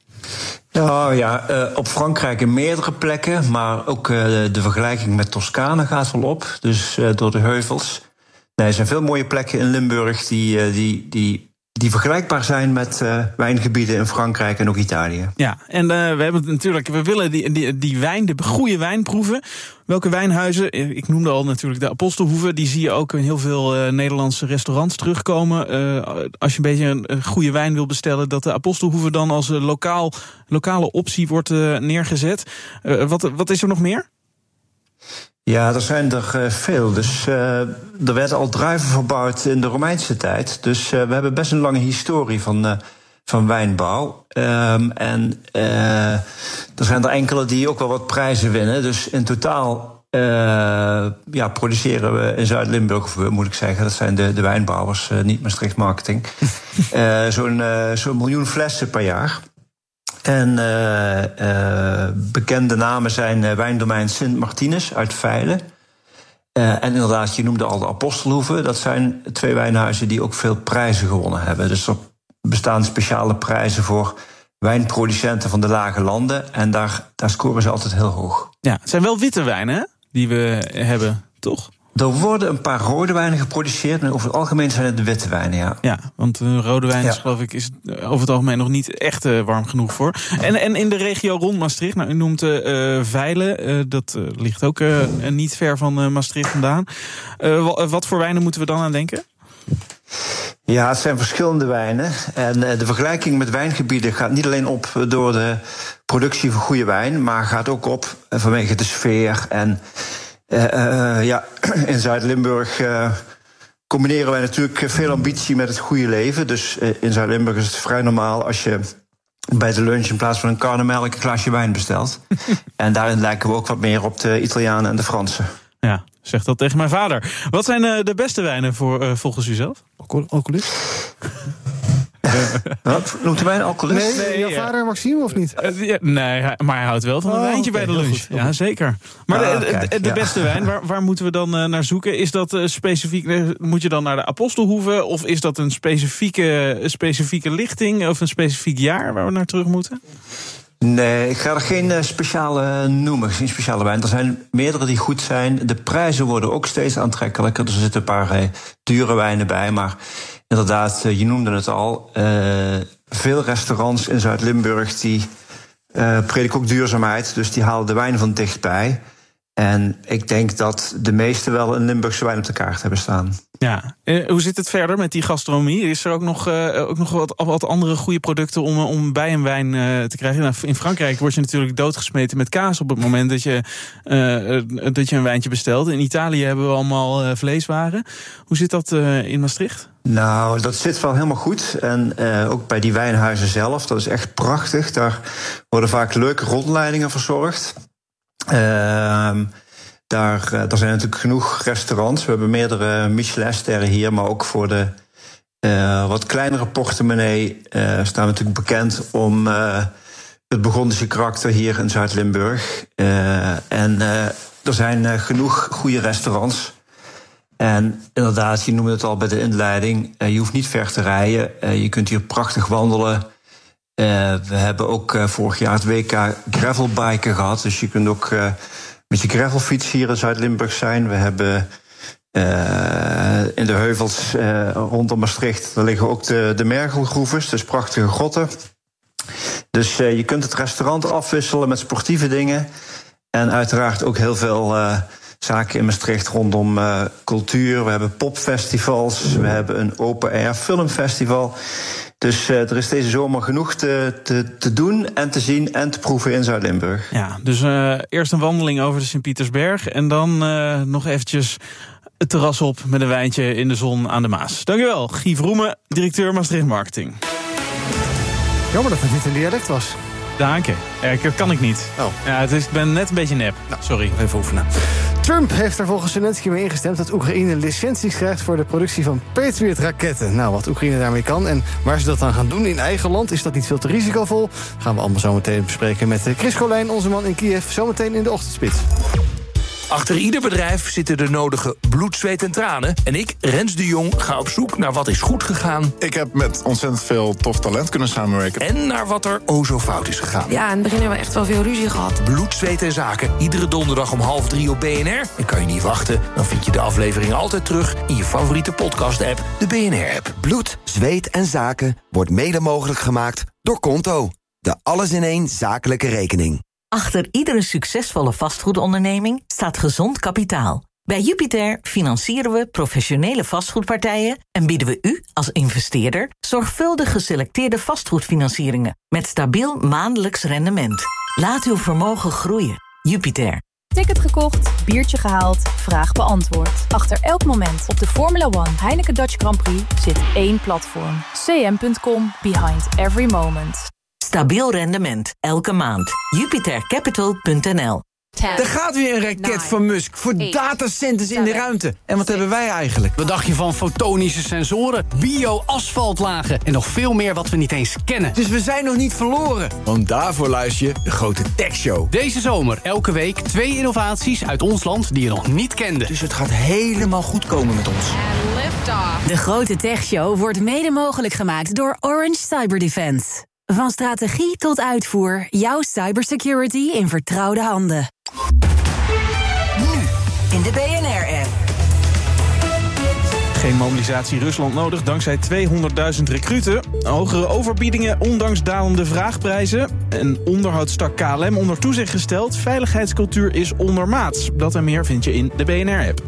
Nou ja, uh, op Frankrijk in meerdere plekken, maar ook uh, de vergelijking met Toscane gaat wel op, dus uh, door de heuvels. Nee, er zijn veel mooie plekken in Limburg die, uh, die, die, die vergelijkbaar zijn met uh, wijngebieden in Frankrijk en ook Italië. Ja, en uh, we hebben het natuurlijk, we willen die, die, die wijn, de goede wijn proeven. Welke wijnhuizen? Ik noemde al natuurlijk de Apostelhoeve. Die zie je ook in heel veel uh, Nederlandse restaurants terugkomen. Uh, als je een beetje een, een goede wijn wil bestellen, dat de Apostelhoeve dan als uh, lokaal, lokale optie wordt uh, neergezet. Uh, wat, wat is er nog meer? Ja, er zijn er uh, veel. Dus uh, er werden al druiven verbouwd in de Romeinse tijd. Dus uh, we hebben best een lange historie van, uh, van wijnbouw. Um, en uh, er zijn er enkele die ook wel wat prijzen winnen. Dus in totaal uh, ja, produceren we in Zuid-Limburg, moet ik zeggen, dat zijn de, de wijnbouwers, uh, niet Maastricht Marketing, uh, zo'n uh, zo'n miljoen flessen per jaar. En uh, uh, bekende namen zijn uh, wijndomein Sint Martinus uit Veilen. Uh, en inderdaad, je noemde al de Apostelhoeve. Dat zijn twee wijnhuizen die ook veel prijzen gewonnen hebben. Dus er bestaan speciale prijzen voor wijnproducenten van de lage landen. En daar, daar scoren ze altijd heel hoog. Ja, het zijn wel witte wijnen, hè, die we hebben, toch? Er worden een paar rode wijnen geproduceerd, maar over het algemeen zijn het de witte wijnen, ja. Ja, want uh, rode wijn is, ja. geloof ik, is over het algemeen nog niet echt uh, warm genoeg voor. En, en in de regio rond Maastricht, nou, u noemt uh, Veilen, uh, dat uh, ligt ook uh, niet ver van uh, Maastricht vandaan. Uh, wat voor wijnen moeten we dan aan denken? Ja, het zijn verschillende wijnen. En uh, de vergelijking met wijngebieden gaat niet alleen op door de productie van goede wijn, maar gaat ook op uh, vanwege de sfeer en... Uh, uh, ja, in Zuid-Limburg uh, combineren wij natuurlijk veel ambitie met het goede leven. Dus uh, in Zuid-Limburg is het vrij normaal als je bij de lunch in plaats van een karnemelk een glaasje wijn bestelt. En daarin lijken we ook wat meer op de Italianen en de Fransen. Ja, zeg dat tegen mijn vader. Wat zijn uh, de beste wijnen voor, uh, volgens u zelf? Alcoholist? Wat? Noemt u mij een alcoholist? Nee, nee, jouw ja. vader Maxime of niet? Uh, ja, nee, maar hij houdt wel van een oh, wijntje okay, bij de lunch. Goed, ja, zeker. Maar ah, de, kijk, de, de ja. beste wijn, waar, waar moeten we dan uh, naar zoeken? Is dat uh, specifiek, uh, moet je dan naar de Apostelhoeve? Of is dat een specifieke, een specifieke lichting of een specifiek jaar waar we naar terug moeten? Nee, ik ga er geen uh, speciale noemen, geen speciale wijn. Er zijn meerdere die goed zijn. De prijzen worden ook steeds aantrekkelijker. Dus er zitten een paar uh, dure wijnen bij, maar... Inderdaad, je noemde het al. Uh, veel restaurants in Zuid-Limburg die uh, prediken ook duurzaamheid. Dus die halen de wijn van dichtbij. En ik denk dat de meesten wel een Limburgse wijn op de kaart hebben staan. Ja, uh, hoe zit het verder met die gastronomie? Is er ook nog, uh, ook nog wat, wat andere goede producten om, om bij een wijn uh, te krijgen? Nou, in Frankrijk word je natuurlijk doodgesmeten met kaas op het moment dat je, uh, dat je een wijntje bestelt. In Italië hebben we allemaal uh, vleeswaren. Hoe zit dat uh, in Maastricht? Nou, dat zit wel helemaal goed. En uh, ook bij die wijnhuizen zelf, dat is echt prachtig. Daar worden vaak leuke rondleidingen verzorgd. Uh, daar, uh, daar zijn natuurlijk genoeg restaurants. We hebben meerdere Michelin-sterren hier, maar ook voor de uh, wat kleinere portemonnee uh, staan we natuurlijk bekend om uh, het Burgondische karakter hier in Zuid-Limburg. Uh, en uh, er zijn uh, genoeg goede restaurants. En inderdaad, je noemde het al bij de inleiding, uh, je hoeft niet ver te rijden. Uh, je kunt hier prachtig wandelen. Uh, we hebben ook uh, vorig jaar het W K gravelbiken gehad. Dus je kunt ook uh, met je gravelfiets hier in Zuid-Limburg zijn. We hebben uh, in de heuvels uh, rondom Maastricht, daar liggen ook de, de mergelgroeves, dus prachtige grotten. Dus uh, je kunt het restaurant afwisselen met sportieve dingen. En uiteraard ook heel veel uh, zaken in Maastricht rondom uh, cultuur. We hebben popfestivals, we hebben een open-air filmfestival. Dus uh, er is deze zomer genoeg te, te, te doen en te zien en te proeven in Zuid-Limburg. Ja, dus uh, eerst een wandeling over de Sint-Pietersberg en dan uh, nog eventjes het terras op met een wijntje in de zon aan de Maas. Dankjewel, Guy Vroemen, directeur Maastricht Marketing. Jammer dat het niet een dialect was. Dank je. Ja, dat kan ik niet. Oh. Ja, het is, ik ben net een beetje nep. Nou, sorry. Even oefenen. Trump heeft er volgens Zelensky mee ingestemd dat Oekraïne licenties krijgt voor de productie van Patriot-raketten. Nou, wat Oekraïne daarmee kan en waar ze dat dan gaan doen in eigen land, is dat niet veel te risicovol? Gaan we allemaal zo meteen bespreken met Chris Colijn, onze man in Kiev, zometeen in de ochtendspits. Achter ieder bedrijf zitten de nodige bloed, zweet en tranen. En ik, Rens de Jong, ga op zoek naar wat is goed gegaan. Ik heb met ontzettend veel tof talent kunnen samenwerken. En naar wat er o zo fout is gegaan. Ja, in het begin hebben we echt wel veel ruzie gehad. Bloed, zweet en zaken. Iedere donderdag om half drie op B N R. En kan je niet wachten, dan vind je de aflevering altijd terug in je favoriete podcast-app, de B N R-app. Bloed, zweet en zaken wordt mede mogelijk gemaakt door Konto. De alles-in-één zakelijke rekening. Achter iedere succesvolle vastgoedonderneming staat gezond kapitaal. Bij Jupiter financieren we professionele vastgoedpartijen en bieden we u als investeerder zorgvuldig geselecteerde vastgoedfinancieringen met stabiel maandelijks rendement. Laat uw vermogen groeien. Jupiter. Ticket gekocht, biertje gehaald, vraag beantwoord. Achter elk moment op de Formula One Heineken Dutch Grand Prix zit één platform. C M punt com, behind every moment. Stabiel rendement, elke maand. Jupiter Capital punt n l. Er gaat weer een raket van Musk voor datacenters in de ruimte. En wat hebben wij eigenlijk? Wat dacht je van fotonische sensoren, bio-asfaltlagen en nog veel meer wat we niet eens kennen? Dus we zijn nog niet verloren. Want daarvoor luister je de Grote Tech Show. Deze zomer elke week twee innovaties uit ons land die je nog niet kende. Dus het gaat helemaal goed komen met ons. De Grote Tech Show wordt mede mogelijk gemaakt door Orange Cyber Defense. Van strategie tot uitvoer, jouw cybersecurity in vertrouwde handen. Nu, in de B N R-app. Geen mobilisatie Rusland nodig dankzij tweehonderdduizend recruten. Hogere overbiedingen ondanks dalende vraagprijzen. En onderhoudstak K L M onder toezicht gesteld. Veiligheidscultuur is ondermaats. Dat en meer vind je in de B N R-app.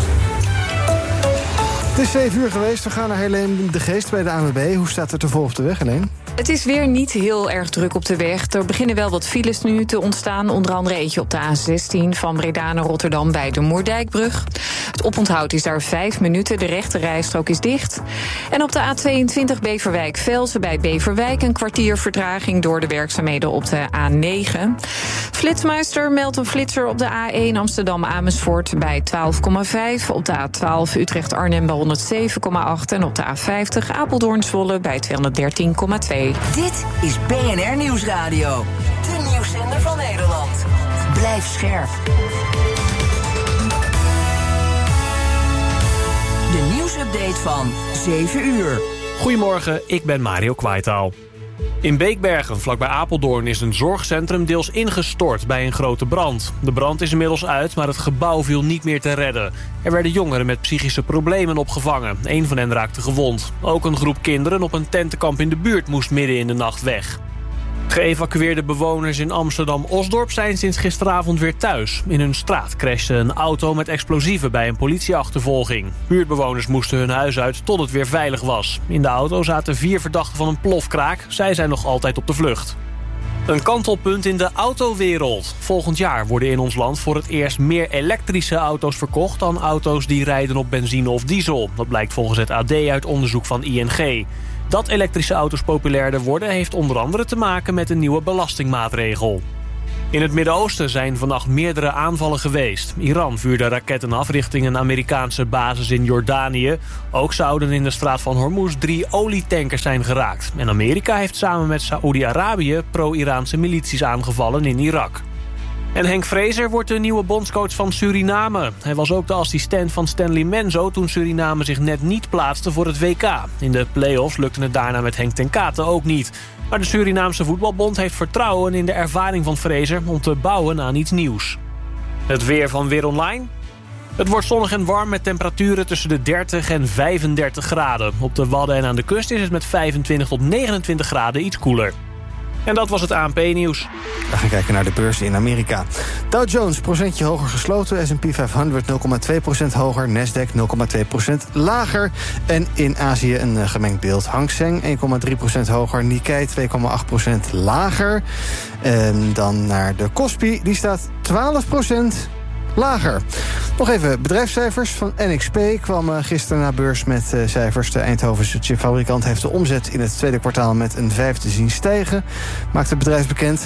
Het is zeven uur geweest. We gaan naar Helene de Geest bij de A N W B. Hoe staat het ervoor op de weg, Helene? Het is weer niet heel erg druk op de weg. Er beginnen wel wat files nu te ontstaan. Onder andere eentje op de A zestien van Breda naar Rotterdam bij de Moerdijkbrug. Het oponthoud is daar vijf minuten. De rechte rijstrook is dicht. En op de A tweeëntwintig Beverwijk-Velsen bij Beverwijk een kwartier vertraging door de werkzaamheden op de A negen. Flitsmeister meldt een flitser op de A één Amsterdam-Amersfoort bij twaalf komma vijf. Op de A twaalf Utrecht-Arnhem bij honderdzeven komma acht. En op de A vijftig Apeldoorn-Zwolle bij tweehonderddertien komma twee. Dit is B N R Nieuwsradio. De nieuwszender van Nederland. Blijf scherp. De nieuwsupdate van zeven uur. Goedemorgen, ik ben Mario Kwaitaal. In Beekbergen, vlakbij Apeldoorn, is een zorgcentrum deels ingestort bij een grote brand. De brand is inmiddels uit, maar het gebouw viel niet meer te redden. Er werden jongeren met psychische problemen opgevangen. Een van hen raakte gewond. Ook een groep kinderen op een tentenkamp in de buurt moest midden in de nacht weg. Geëvacueerde bewoners in Amsterdam-Osdorp zijn sinds gisteravond weer thuis. In hun straat crashte een auto met explosieven bij een politieachtervolging. Buurtbewoners moesten hun huis uit tot het weer veilig was. In de auto zaten vier verdachten van een plofkraak. Zij zijn nog altijd op de vlucht. Een kantelpunt in de autowereld. Volgend jaar worden in ons land voor het eerst meer elektrische auto's verkocht dan auto's die rijden op benzine of diesel. Dat blijkt volgens het A D uit onderzoek van I N G. Dat elektrische auto's populairder worden heeft onder andere te maken met een nieuwe belastingmaatregel. In het Midden-Oosten zijn vannacht meerdere aanvallen geweest. Iran vuurde raketten af richting een Amerikaanse basis in Jordanië. Ook zouden in de straat van Hormuz drie olietankers zijn geraakt. En Amerika heeft samen met Saoedi-Arabië pro-Iraanse milities aangevallen in Irak. En Henk Vrezer wordt de nieuwe bondscoach van Suriname. Hij was ook de assistent van Stanley Menzo toen Suriname zich net niet plaatste voor het W K. In de play-offs lukte het daarna met Henk ten Kate ook niet. Maar de Surinaamse voetbalbond heeft vertrouwen in de ervaring van Vrezer om te bouwen aan iets nieuws. Het weer van Weer Online. Het wordt zonnig en warm met temperaturen tussen de dertig en vijfendertig graden. Op de Wadden en aan de kust is het met vijfentwintig tot negenentwintig graden iets koeler. En dat was het A N P-nieuws. We gaan kijken naar de beurzen in Amerika. Dow Jones procentje hoger gesloten. S en P vijfhonderd nul komma twee procent hoger. Nasdaq nul komma twee procent lager. En in Azië een gemengd beeld. Hang Seng één komma drie procent hoger. Nikkei twee komma acht procent lager. En dan naar de Kospi. Die staat twaalf procent lager. Nog even bedrijfscijfers van N X P kwam gisteren naar beurs met uh, cijfers. De Eindhovense chipfabrikant heeft de omzet in het tweede kwartaal met een vijfde zien stijgen. Maakt het bedrijf bekend.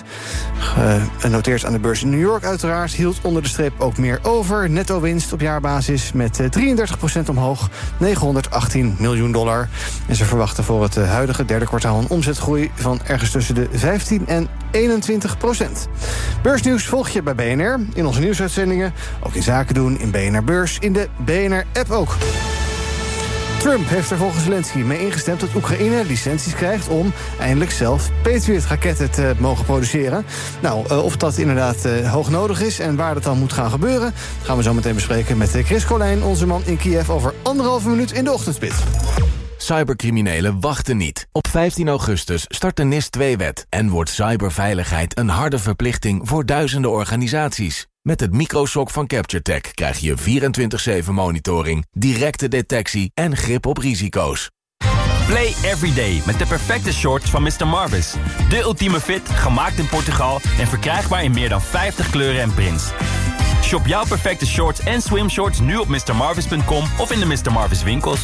Genoteerd uh, aan de beurs in New York uiteraard. Hield onder de streep ook meer over. Netto winst op jaarbasis met uh, drieëndertig procent omhoog. negenhonderdachttien miljoen dollar. En ze verwachten voor het uh, huidige derde kwartaal een omzetgroei van ergens tussen de vijftien en eenentwintig procent. Beursnieuws volg je bij B N R in onze nieuwsuitzendingen. Ook in zaken doen in B N R Beurs, in de B N R-app ook. Trump heeft er volgens Zelensky mee ingestemd dat Oekraïne licenties krijgt om eindelijk zelf Patriot-raketten te mogen produceren. Nou, of dat inderdaad uh, hoog nodig is en waar dat dan moet gaan gebeuren, gaan we zo meteen bespreken met Chris Colijn, onze man in Kiev, over anderhalve minuut in de ochtendspit. Cybercriminelen wachten niet. Op vijftien augustus start de N I S twee wet en wordt cyberveiligheid een harde verplichting voor duizenden organisaties. Met het microshock van CaptureTech krijg je vierentwintig zeven monitoring, directe detectie en grip op risico's. Play everyday met de perfecte shorts van mister Marvis. De ultieme fit, gemaakt in Portugal en verkrijgbaar in meer dan vijftig kleuren en prints. Shop jouw perfecte shorts en swimshorts nu op mister marvis punt com of in de mister Marvis winkels.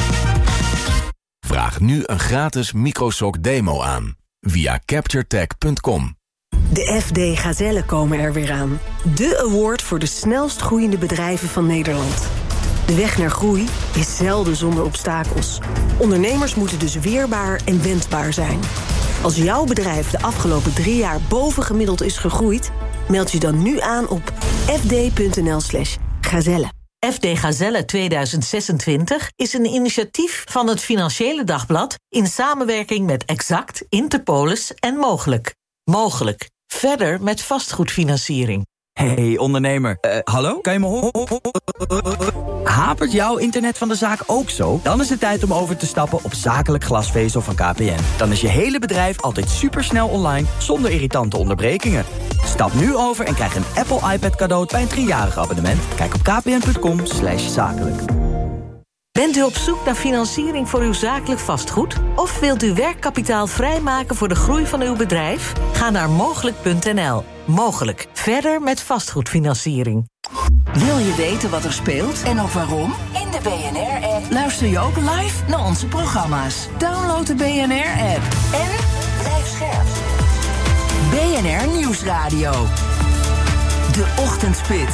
Vraag nu een gratis microshock demo aan via capture tech punt com. De F D Gazellen komen er weer aan. De award voor de snelst groeiende bedrijven van Nederland. De weg naar groei is zelden zonder obstakels. Ondernemers moeten dus weerbaar en wendbaar zijn. Als jouw bedrijf de afgelopen drie jaar bovengemiddeld is gegroeid, meld je dan nu aan op f d punt n l slash gazelle. F D Gazelle tweeduizend zesentwintig is een initiatief van het Financiële Dagblad in samenwerking met Exact, Interpolis en Mogelijk. Mogelijk. Verder met vastgoedfinanciering. Hey ondernemer, uh, hallo? Kan je me horen? Hapert jouw internet van de zaak ook zo? Dan is het tijd om over te stappen op zakelijk glasvezel van K P N. Dan is je hele bedrijf altijd supersnel online, zonder irritante onderbrekingen. Stap nu over en krijg een Apple iPad cadeau bij een driejarig abonnement. Kijk op k p n punt com slash zakelijk. Bent u op zoek naar financiering voor uw zakelijk vastgoed? Of wilt u werkkapitaal vrijmaken voor de groei van uw bedrijf? Ga naar mogelijk punt n l. Mogelijk. Verder met vastgoedfinanciering. Wil je weten wat er speelt en ook waarom? In de B N R-app luister je ook live naar onze programma's. Download de B N R-app en blijf scherp. B N R Nieuwsradio. De Ochtendspits.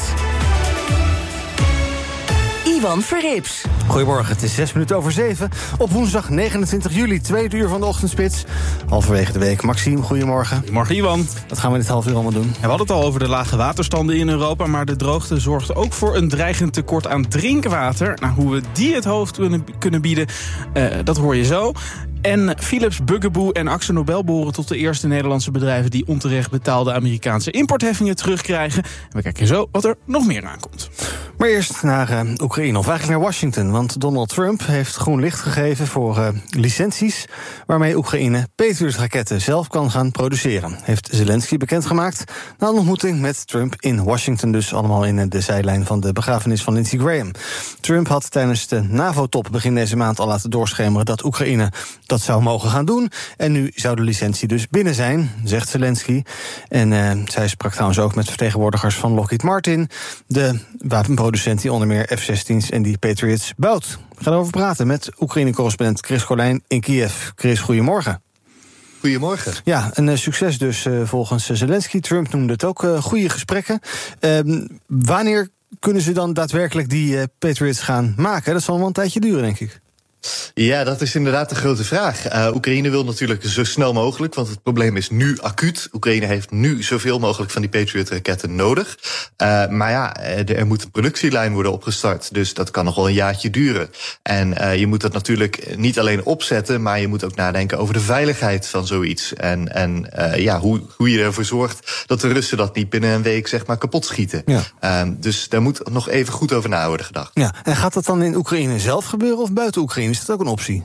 Ivan Verrips. Goedemorgen, het is zes minuten over zeven. Op woensdag negenentwintig juli, tweede uur van de Ochtendspits. Halverwege de week. Maxime, goedemorgen. Goedemorgen, Ivan. Wat gaan we dit half uur allemaal doen? We hadden het al over de lage waterstanden in Europa, maar de droogte zorgt ook voor een dreigend tekort aan drinkwater. Nou, hoe we die het hoofd kunnen bieden, uh, dat hoor je zo. En Philips, Bugaboo en Akzo Nobel behoren tot de eerste Nederlandse bedrijven die onterecht betaalde Amerikaanse importheffingen terugkrijgen. En we kijken zo wat er nog meer aankomt. Maar eerst naar uh, Oekraïne, of eigenlijk naar Washington. Want Donald Trump heeft groen licht gegeven voor uh, licenties waarmee Oekraïne Patriot-raketten zelf kan gaan produceren. Heeft Zelensky bekendgemaakt na een ontmoeting met Trump in Washington. Dus allemaal in de zijlijn van de begrafenis van Lindsey Graham. Trump had tijdens de NAVO-top begin deze maand al laten doorschemeren dat Oekraïne dat zou mogen gaan doen. En nu zou de licentie dus binnen zijn, zegt Zelensky. En uh, zij sprak trouwens ook met vertegenwoordigers van Lockheed Martin, de wapenproducent die onder meer F zestien's en die Patriots bouwt. We gaan erover praten met Oekraïne-correspondent Chris Colijn in Kiev. Chris, goedemorgen. Goedemorgen. Ja, een uh, succes dus uh, volgens Zelensky. Trump noemde het ook uh, goede gesprekken. Uh, wanneer kunnen ze dan daadwerkelijk die uh, Patriots gaan maken? Dat zal wel een tijdje duren, denk ik. Ja, dat is inderdaad de grote vraag. Uh, Oekraïne wil natuurlijk zo snel mogelijk, want het probleem is nu acuut. Oekraïne heeft nu zoveel mogelijk van die Patriot-raketten nodig. Uh, maar ja, er moet een productielijn worden opgestart, dus dat kan nog wel een jaartje duren. En uh, je moet dat natuurlijk niet alleen opzetten, maar je moet ook nadenken over de veiligheid van zoiets. En, en uh, ja, hoe, hoe je ervoor zorgt dat de Russen dat niet binnen een week zeg maar kapot schieten. Ja. Uh, dus daar moet nog even goed over na worden gedacht. Ja, en gaat dat dan in Oekraïne zelf gebeuren of buiten Oekraïne? Is dat ook een optie?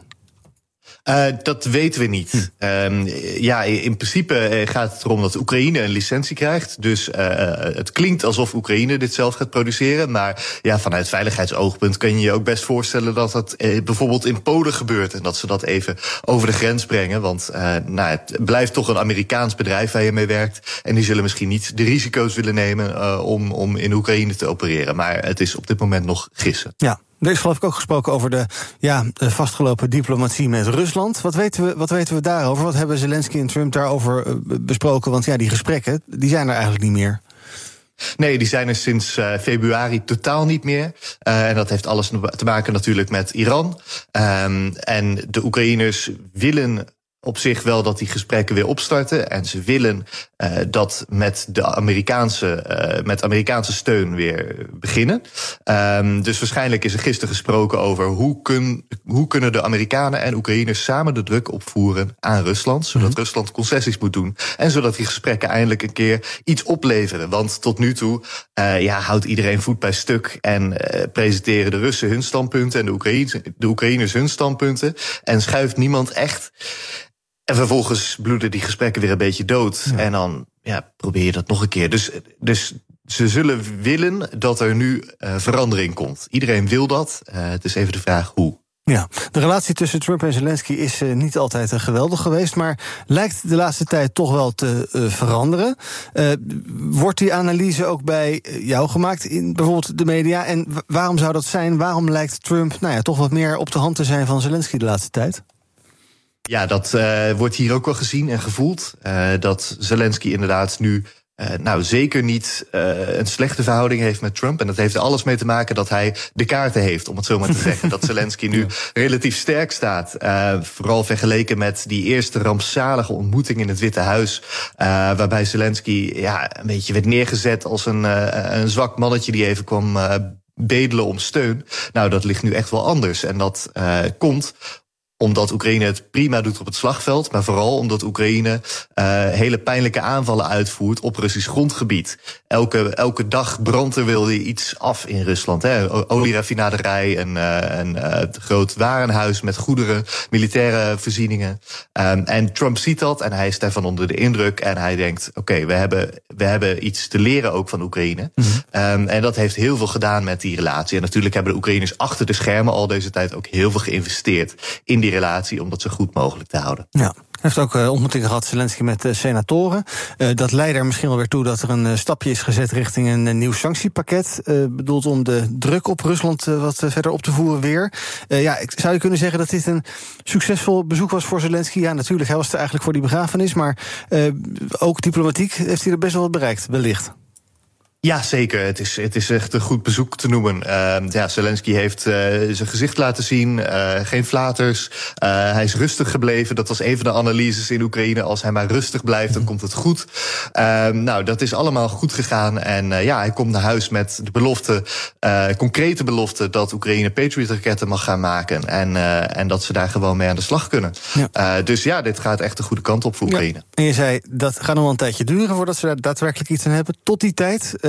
Uh, dat weten we niet. Hm. Um, ja, in principe gaat het erom dat Oekraïne een licentie krijgt. Dus uh, het klinkt alsof Oekraïne dit zelf gaat produceren. Maar ja, vanuit veiligheidsoogpunt kun je je ook best voorstellen dat dat uh, bijvoorbeeld in Polen gebeurt. En dat ze dat even over de grens brengen. Want uh, nou, het blijft toch een Amerikaans bedrijf waar je mee werkt. En die zullen misschien niet de risico's willen nemen uh, om, om in Oekraïne te opereren. Maar het is op dit moment nog gissen. Ja. Er is geloof ik ook gesproken over de ja, vastgelopen diplomatie met Rusland. Wat weten we, wat weten we daarover? Wat hebben Zelensky en Trump daarover besproken? Want ja, die gesprekken, die zijn er eigenlijk niet meer. Nee, die zijn er sinds uh, februari totaal niet meer. Uh, en dat heeft alles te maken natuurlijk met Iran. Um, en de Oekraïners willen op zich wel dat die gesprekken weer opstarten. En ze willen uh, dat met de Amerikaanse, uh, met Amerikaanse steun weer beginnen. Um, dus waarschijnlijk is er gisteren gesproken over hoe, kun, hoe kunnen de Amerikanen en Oekraïners samen de druk opvoeren aan Rusland, zodat mm-hmm. Rusland concessies moet doen. En zodat die gesprekken eindelijk een keer iets opleveren. Want tot nu toe uh, ja, houdt iedereen voet bij stuk en uh, presenteren de Russen hun standpunten en de, Oekraïne, de Oekraïners hun standpunten. En schuift niemand echt. En vervolgens bloeden die gesprekken weer een beetje dood. Ja. En dan ja, probeer je dat nog een keer. Dus, dus ze zullen willen dat er nu uh, verandering komt. Iedereen wil dat. Uh, het is even de vraag hoe. Ja, de relatie tussen Trump en Zelensky is uh, niet altijd uh, geweldig geweest, maar lijkt de laatste tijd toch wel te uh, veranderen. Uh, wordt die analyse ook bij jou gemaakt in bijvoorbeeld de media? En w- waarom zou dat zijn? Waarom lijkt Trump nou ja, toch wat meer op de hand te zijn van Zelensky de laatste tijd? Ja, dat uh, wordt hier ook wel gezien en gevoeld. Uh, dat Zelensky inderdaad nu uh, nou zeker niet uh, een slechte verhouding heeft met Trump. En dat heeft er alles mee te maken dat hij de kaarten heeft, om het zo maar te zeggen. Dat Zelensky nu ja. relatief sterk staat. Uh, vooral vergeleken met die eerste rampzalige ontmoeting in het Witte Huis. Uh, waarbij Zelensky ja, een beetje werd neergezet als een, uh, een zwak mannetje die even kwam uh, bedelen om steun. Nou, dat ligt nu echt wel anders. En dat uh, komt omdat Oekraïne het prima doet op het slagveld, maar vooral omdat Oekraïne uh, hele pijnlijke aanvallen uitvoert op Russisch grondgebied. Elke, elke dag brandt er wel iets af in Rusland. Hè. Olieraffinaderij, een, uh, een uh, groot warenhuis met goederen, militaire voorzieningen. Um, en Trump ziet dat en hij is daarvan onder de indruk. En hij denkt, oké, okay, we hebben, we hebben iets te leren ook van Oekraïne. Mm-hmm. Um, en dat heeft heel veel gedaan met die relatie. En natuurlijk hebben de Oekraïners achter de schermen al deze tijd ook heel veel geïnvesteerd in die relatie om dat zo goed mogelijk te houden. Ja. Hij heeft ook uh, ontmoetingen gehad, Zelensky, met uh, senatoren. Uh, dat leidt er misschien wel weer toe dat er een uh, stapje is gezet richting een, een nieuw sanctiepakket. Uh, bedoeld om de druk op Rusland uh, wat uh, verder op te voeren weer. Uh, ja, zou je kunnen zeggen dat dit een succesvol bezoek was voor Zelensky? Ja, natuurlijk, hij was er eigenlijk voor die begrafenis. Maar uh, ook diplomatiek heeft hij er best wel wat bereikt, wellicht. Ja, zeker. Het is, het is echt een goed bezoek te noemen. Uh, ja, Zelensky heeft uh, zijn gezicht laten zien, uh, geen flaters. Uh, hij is rustig gebleven. Dat was een van de analyses in Oekraïne. Als hij maar rustig blijft, dan komt het goed. Uh, nou, dat is allemaal goed gegaan. En uh, ja, hij komt naar huis met de belofte, uh, concrete belofte, dat Oekraïne Patriot-raketten mag gaan maken. En, uh, en dat ze daar gewoon mee aan de slag kunnen. Ja. Uh, dus ja, dit gaat echt de goede kant op voor Oekraïne. Ja. En je zei, dat gaat nog wel een tijdje duren voordat ze daar daadwerkelijk iets aan hebben. Tot die tijd, uh,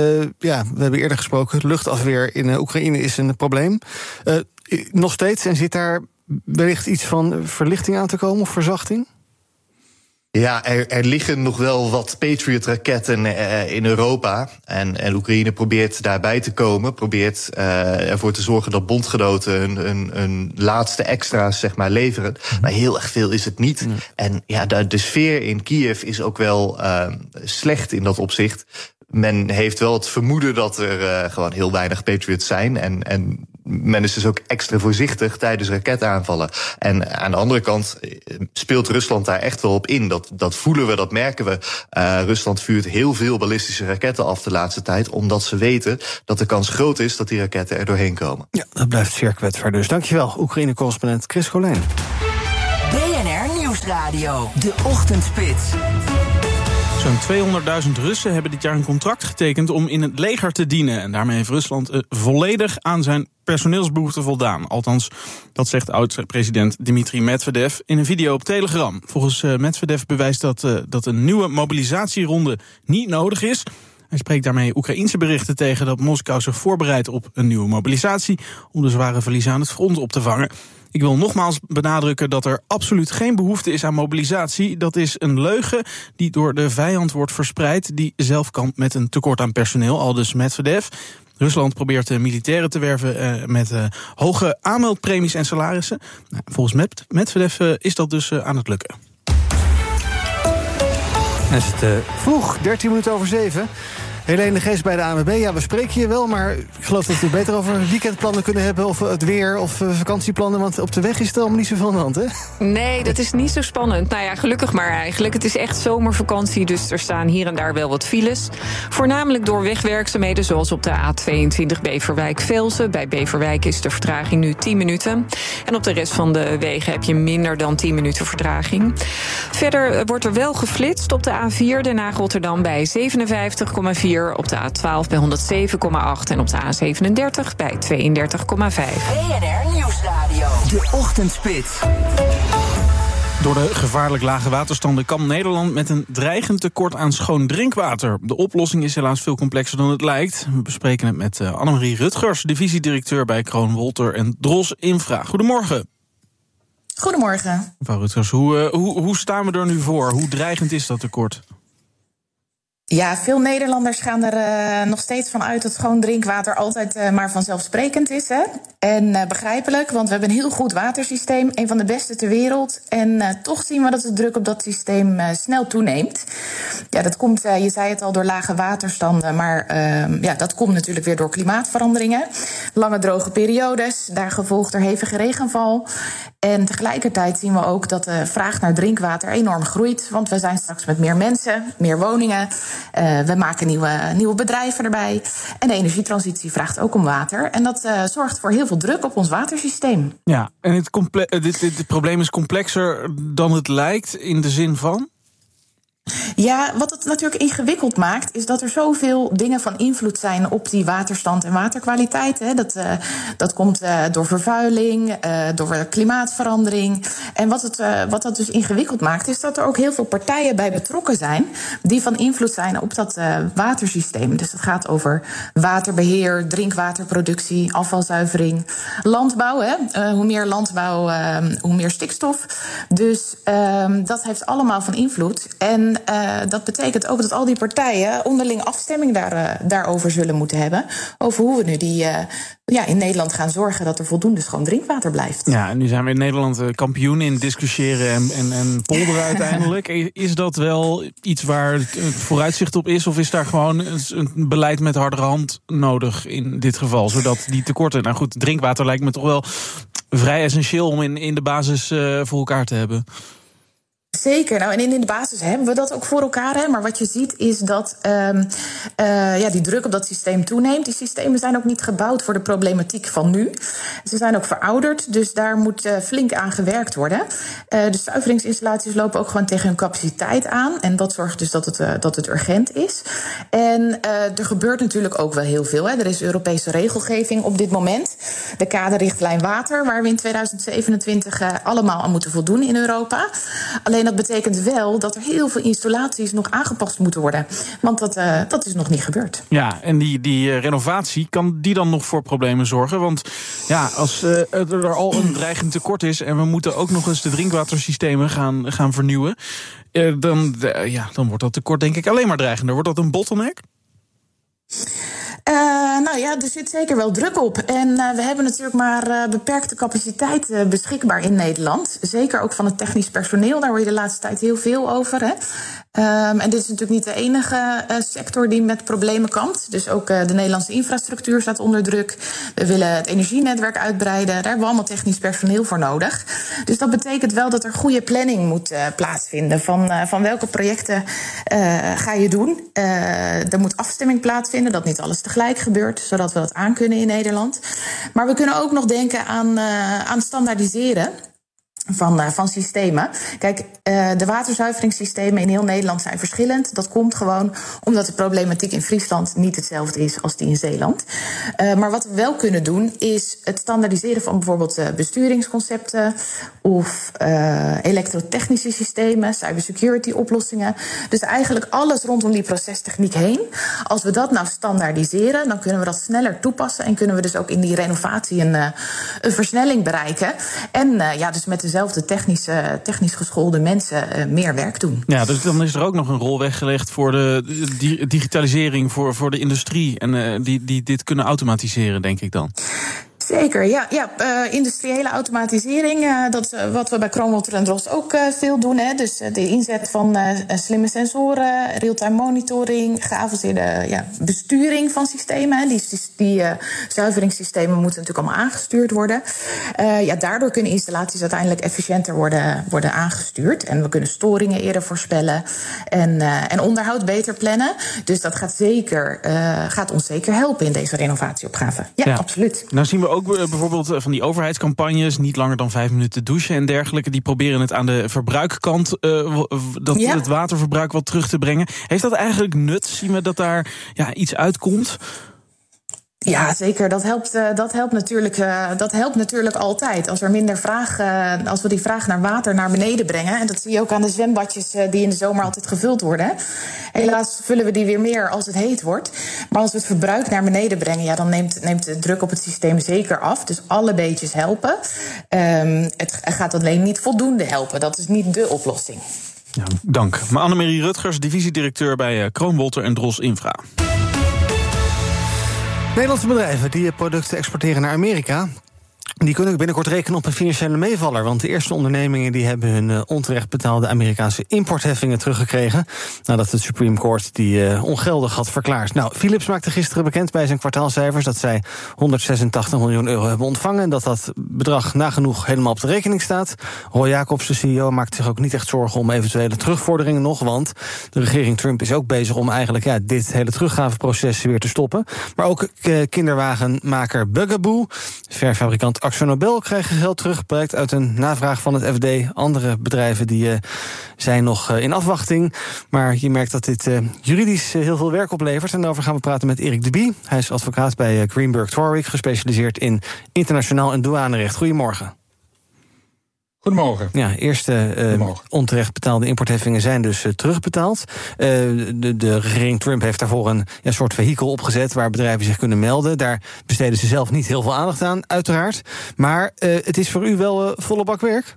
Uh, ja, we hebben eerder gesproken, luchtafweer in uh, Oekraïne is een probleem. Uh, nog steeds, en zit daar wellicht iets van verlichting aan te komen of verzachting? Ja, er, er liggen nog wel wat Patriot-raketten uh, in Europa. En, en Oekraïne probeert daarbij te komen. Probeert uh, ervoor te zorgen dat bondgenoten hun, hun, hun laatste extra's zeg maar, leveren. Mm. Maar heel erg veel is het niet. Mm. En ja, de, de sfeer in Kiev is ook wel uh, slecht in dat opzicht. Men heeft wel het vermoeden dat er uh, gewoon heel weinig Patriots zijn. En, en men is dus ook extra voorzichtig tijdens raketaanvallen. En aan de andere kant speelt Rusland daar echt wel op in. Dat, dat voelen we, dat merken we. Uh, Rusland vuurt heel veel ballistische raketten af de laatste tijd, omdat ze weten dat de kans groot is dat die raketten er doorheen komen. Ja, dat blijft zeer kwetsbaar dus. Dankjewel, Oekraïne-correspondent Chris Colijn. B N R Nieuwsradio, de Ochtendspits. Zo'n tweehonderdduizend Russen hebben dit jaar een contract getekend om in het leger te dienen. En daarmee heeft Rusland uh, volledig aan zijn personeelsbehoeften voldaan. Althans, dat zegt oud-president Dmitri Medvedev in een video op Telegram. Volgens uh, Medvedev bewijst dat, uh, dat een nieuwe mobilisatieronde niet nodig is. Hij spreekt daarmee Oekraïense berichten tegen dat Moskou zich voorbereidt op een nieuwe mobilisatie om de zware verliezen aan het front op te vangen. Ik wil nogmaals benadrukken dat er absoluut geen behoefte is aan mobilisatie. Dat is een leugen die door de vijand wordt verspreid, die zelf kampt met een tekort aan personeel, aldus Medvedev. Rusland probeert de militairen te werven uh, met uh, hoge aanmeldpremies en salarissen. Nou, volgens Medvedev uh, is dat dus uh, aan het lukken. En is het uh, vroeg, dertien minuten over zeven. Helene de Geest bij de A N W B. Ja, we spreken je wel, maar ik geloof dat we het beter over weekendplannen kunnen hebben, of het weer, of uh, vakantieplannen, want op de weg is het allemaal niet zoveel aan de hand, hè? Nee, dat is niet zo spannend. Nou ja, gelukkig maar eigenlijk. Het is echt zomervakantie, dus er staan hier en daar wel wat files. Voornamelijk door wegwerkzaamheden, zoals op de A tweeëntwintig Beverwijk-Velsen. Bij Beverwijk is de vertraging nu tien minuten. En op de rest van de wegen heb je minder dan tien minuten vertraging. Verder wordt er wel geflitst op de A vier Den Haag-Rotterdam bij zevenenvijftig komma vier. Op de A twaalf bij honderdzeven komma acht en op de A zevenendertig bij tweeëndertig komma vijf. B N R Nieuwsradio, de Ochtendspits. Door de gevaarlijk lage waterstanden kampt Nederland met een dreigend tekort aan schoon drinkwater. De oplossing is helaas veel complexer dan het lijkt. We bespreken het met uh, Annemarie Rutgers, divisiedirecteur bij Kroon Wolter en Dros Infra. Goedemorgen. Goedemorgen. Mevrouw Rutgers, hoe, uh, hoe, hoe staan we er nu voor? Hoe dreigend is dat tekort? Ja, veel Nederlanders gaan er uh, nog steeds van uit dat schoon drinkwater altijd uh, maar vanzelfsprekend is. Hè? En uh, begrijpelijk, want we hebben een heel goed watersysteem, een van de beste ter wereld. En uh, toch zien we dat de druk op dat systeem uh, snel toeneemt. Ja, dat komt, uh, je zei het al, door lage waterstanden, maar uh, ja, dat komt natuurlijk weer door klimaatveranderingen. Lange droge periodes, daar gevolgd door hevige regenval. En tegelijkertijd zien we ook dat de vraag naar drinkwater enorm groeit. Want we zijn straks met meer mensen, meer woningen. Uh, we maken nieuwe, nieuwe bedrijven erbij. En de energietransitie vraagt ook om water. En dat uh, zorgt voor heel veel druk op ons watersysteem. Ja, en het comple- dit, dit, dit probleem is complexer dan het lijkt in de zin van? Ja, wat het natuurlijk ingewikkeld maakt, is dat er zoveel dingen van invloed zijn op die waterstand en waterkwaliteit. Hè. Dat, uh, dat komt uh, door vervuiling, uh, door klimaatverandering. En wat, het, uh, wat dat dus ingewikkeld maakt, is dat er ook heel veel partijen bij betrokken zijn die van invloed zijn op dat uh, watersysteem. Dus het gaat over waterbeheer, drinkwaterproductie, afvalzuivering, landbouw. Hè. Uh, hoe meer landbouw, uh, hoe meer stikstof. Dus uh, dat heeft allemaal van invloed. En uh, dat betekent ook dat al die partijen onderling afstemming daar, uh, daarover zullen moeten hebben. Over hoe we nu die, uh, ja, in Nederland gaan zorgen dat er voldoende schoon drinkwater blijft. Ja, en nu zijn we in Nederland uh, kampioen in discussiëren en, en, en polderen uiteindelijk. Is dat wel iets waar het vooruitzicht op is? Of is daar gewoon een beleid met hardere hand nodig in dit geval? Zodat die tekorten... Nou goed, drinkwater lijkt me toch wel vrij essentieel om in, in de basis uh, voor elkaar te hebben. Zeker, nou en in de basis hebben we dat ook voor elkaar. Hè? Maar wat je ziet is dat um, uh, ja, die druk op dat systeem toeneemt. Die systemen zijn ook niet gebouwd voor de problematiek van nu. Ze zijn ook verouderd, dus daar moet uh, flink aan gewerkt worden. Uh, de zuiveringsinstallaties lopen ook gewoon tegen hun capaciteit aan. En dat zorgt dus dat het, uh, dat het urgent is. En uh, er gebeurt natuurlijk ook wel heel veel. Hè? Er is Europese regelgeving op dit moment. De kaderrichtlijn water, waar we in tweeduizend zevenentwintig uh, allemaal aan moeten voldoen in Europa. Alleen dat dat betekent wel dat er heel veel installaties nog aangepast moeten worden. Want dat, uh, dat is nog niet gebeurd. Ja, en die, die uh, renovatie, kan die dan nog voor problemen zorgen? Want ja, als uh, er al een dreigend tekort is en we moeten ook nog eens de drinkwatersystemen gaan, gaan vernieuwen, uh, dan, uh, ja, dan wordt dat tekort denk ik alleen maar dreigender. Wordt dat een bottleneck? Uh, nou ja, er zit zeker wel druk op. En uh, we hebben natuurlijk maar uh, beperkte capaciteit uh, beschikbaar in Nederland. Zeker ook van het technisch personeel. Daar hoor je de laatste tijd heel veel over. Hè? Um, en dit is natuurlijk niet de enige uh, sector die met problemen kampt. Dus ook uh, de Nederlandse infrastructuur staat onder druk. We willen het energienetwerk uitbreiden. Daar hebben we allemaal technisch personeel voor nodig. Dus dat betekent wel dat er goede planning moet uh, plaatsvinden. Van, uh, van welke projecten uh, ga je doen. Uh, er moet afstemming plaatsvinden, dat niet alles tegelijk gebeurt, zodat we dat aan kunnen in Nederland. Maar we kunnen ook nog denken aan, uh, aan standaardiseren Van, uh, van systemen. Kijk, uh, de waterzuiveringssystemen in heel Nederland zijn verschillend. Dat komt gewoon omdat de problematiek in Friesland niet hetzelfde is als die in Zeeland. Uh, maar wat we wel kunnen doen is het standaardiseren van bijvoorbeeld uh, besturingsconcepten of uh, elektrotechnische systemen, cybersecurity oplossingen. Dus eigenlijk alles rondom die procestechniek heen. Als we dat nou standaardiseren, dan kunnen we dat sneller toepassen en kunnen we dus ook in die renovatie een, uh, een versnelling bereiken. En uh, ja, dus met de dezelfde technische, technisch geschoolde mensen uh, meer werk doen. Ja, dus dan is er ook nog een rol weggelegd voor de di- digitalisering, voor, voor de industrie en uh, die, die dit kunnen automatiseren, denk ik dan. Zeker, ja. ja uh, industriële automatisering, uh, dat is uh, wat we bij Kroonwolter en Drost ook uh, veel doen. Hè. Dus uh, de inzet van uh, slimme sensoren, real-time monitoring, geavanceerde ja, besturing van systemen. Hè. Die, die uh, zuiveringssystemen moeten natuurlijk allemaal aangestuurd worden. Uh, ja, daardoor kunnen installaties uiteindelijk efficiënter worden, worden aangestuurd. En we kunnen storingen eerder voorspellen en, uh, en onderhoud beter plannen. Dus dat gaat, zeker, uh, gaat ons zeker helpen in deze renovatieopgave. Ja, ja, absoluut. Nou zien we ook bijvoorbeeld van die overheidscampagnes, niet langer dan vijf minuten douchen en dergelijke. Die proberen het aan de verbruikkant, uh, dat ja. het waterverbruik wat terug te brengen. Heeft dat eigenlijk nut? Zien we dat daar ja, iets uitkomt? Ja, zeker. Dat helpt, uh, dat helpt natuurlijk, uh, dat helpt natuurlijk altijd. Als er minder vraag, uh, als we die vraag naar water naar beneden brengen. En dat zie je ook aan de zwembadjes uh, die in de zomer altijd gevuld worden. Helaas vullen we die weer meer als het heet wordt. Maar als we het verbruik naar beneden brengen, ja, dan neemt, neemt de druk op het systeem zeker af. Dus alle beetjes helpen. Um, het gaat alleen niet voldoende helpen. Dat is niet dé oplossing. Ja, dank. Maar Annemarie Rutgers, divisiedirecteur bij Kroonwolter en Drost Infra. Nederlandse bedrijven die producten exporteren naar Amerika, die kunnen binnenkort rekenen op een financiële meevaller. Want de eerste ondernemingen die hebben hun uh, onterecht betaalde Amerikaanse importheffingen teruggekregen, nadat het Supreme Court die uh, ongeldig had verklaard. Nou, Philips maakte gisteren bekend bij zijn kwartaalcijfers dat zij honderdzesentachtig miljoen euro hebben ontvangen en dat dat bedrag nagenoeg helemaal op de rekening staat. Roy Jacobs, de C E O, maakt zich ook niet echt zorgen om eventuele terugvorderingen nog, want de regering Trump is ook bezig om eigenlijk ja, dit hele teruggaveproces weer te stoppen. Maar ook uh, kinderwagenmaker Bugaboo, verfabrikant Akzo Nobel krijgen geld terug, blijkt uit een navraag van het F D. Andere bedrijven die uh, zijn nog uh, in afwachting. Maar je merkt dat dit uh, juridisch uh, heel veel werk oplevert. En daarover gaan we praten met Erik de Bie. Hij is advocaat bij uh, Greenberg Traurig, gespecialiseerd in internationaal en douanerecht. Goedemorgen. Goedemorgen. Ja, eerste uh, Goedemorgen. onterecht betaalde importheffingen zijn dus uh, terugbetaald. Uh, de, de regering Trump heeft daarvoor een ja, soort vehikel opgezet waar bedrijven zich kunnen melden. Daar besteden ze zelf niet heel veel aandacht aan, uiteraard. Maar uh, het is voor u wel uh, volle bak werk?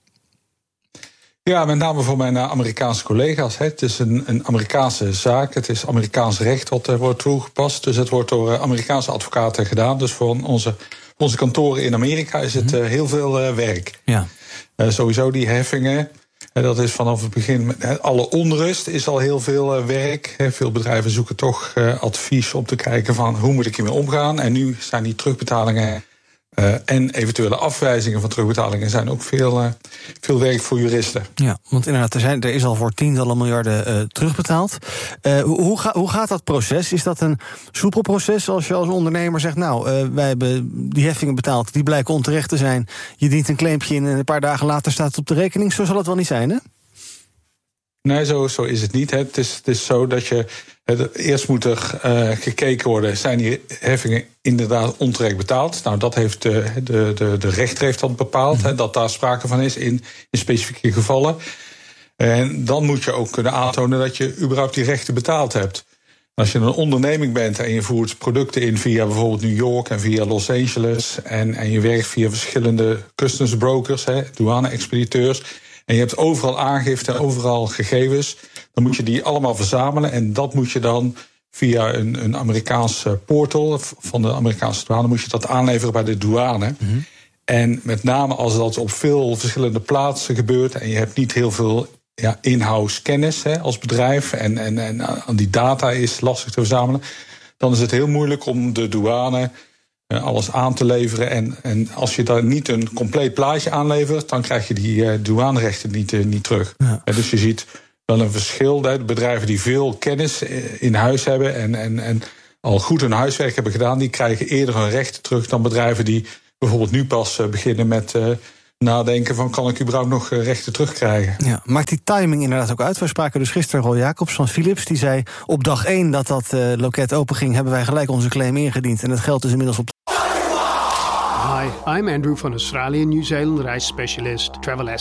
Ja, met name voor mijn uh, Amerikaanse collega's. Hè. Het is een, een Amerikaanse zaak. Het is Amerikaans recht wat uh, wordt toegepast. Dus het wordt door uh, Amerikaanse advocaten gedaan. Dus voor onze, onze kantoren in Amerika is het uh, heel veel uh, werk. Ja. Uh, sowieso die heffingen, uh, dat is vanaf het begin, uh, alle onrust is al heel veel uh, werk. Uh, veel bedrijven zoeken toch uh, advies om te kijken van hoe moet ik hiermee omgaan. En nu zijn die terugbetalingen uh, en eventuele afwijzingen van terugbetalingen zijn ook veel, uh, veel werk voor juristen. Ja, want inderdaad, er, zijn, er is al voor tientallen miljarden uh, terugbetaald. Uh, hoe, ga, hoe gaat dat proces? Is dat een soepel proces als je als ondernemer zegt, nou, uh, wij hebben die heffingen betaald, die blijken onterecht te zijn. Je dient een claimpje in en een paar dagen later staat het op de rekening. Zo zal het wel niet zijn, hè? Nee, zo, zo is het niet. Hè. Het, is, het is zo dat je. Het, eerst moet er uh, gekeken worden, zijn die heffingen inderdaad onterecht betaald? Nou, dat heeft de, de, de, de rechter heeft dat bepaald, mm-hmm. hè, dat daar sprake van is in, in specifieke gevallen. En dan moet je ook kunnen aantonen dat je überhaupt die rechten betaald hebt. Als je een onderneming bent en je voert producten in via bijvoorbeeld New York en via Los Angeles, en, en je werkt via verschillende customs brokers, hè, douane-expediteurs, en je hebt overal aangifte en overal gegevens, dan moet je die allemaal verzamelen. En dat moet je dan via een, een Amerikaanse portal van de Amerikaanse douane, moet je dat aanleveren bij de douane. Mm-hmm. En met name als dat op veel verschillende plaatsen gebeurt en je hebt niet heel veel ja, in-house kennis hè, als bedrijf, en, en, en aan die data is lastig te verzamelen, dan is het heel moeilijk om de douane uh, alles aan te leveren. En, en als je daar niet een compleet plaatje aanlevert, dan krijg je die uh, douanerechten niet, uh, niet terug. Ja. Uh, dus je ziet wel een verschil. Hè, de bedrijven die veel kennis in huis hebben en, en, en al goed hun huiswerk hebben gedaan, die krijgen eerder hun rechten terug dan bedrijven die bijvoorbeeld nu pas uh, beginnen met uh, nadenken van, kan ik überhaupt nog rechten terugkrijgen? Ja, maakt die timing inderdaad ook uit? We spraken dus gisteren Roel Jacobs van Philips. Die zei, op dag één dat dat uh, loket open ging, hebben wij gelijk onze claim ingediend. En het geldt dus inmiddels op... Hi, I'm Andrew van Australian New Zealand reisspecialist Travel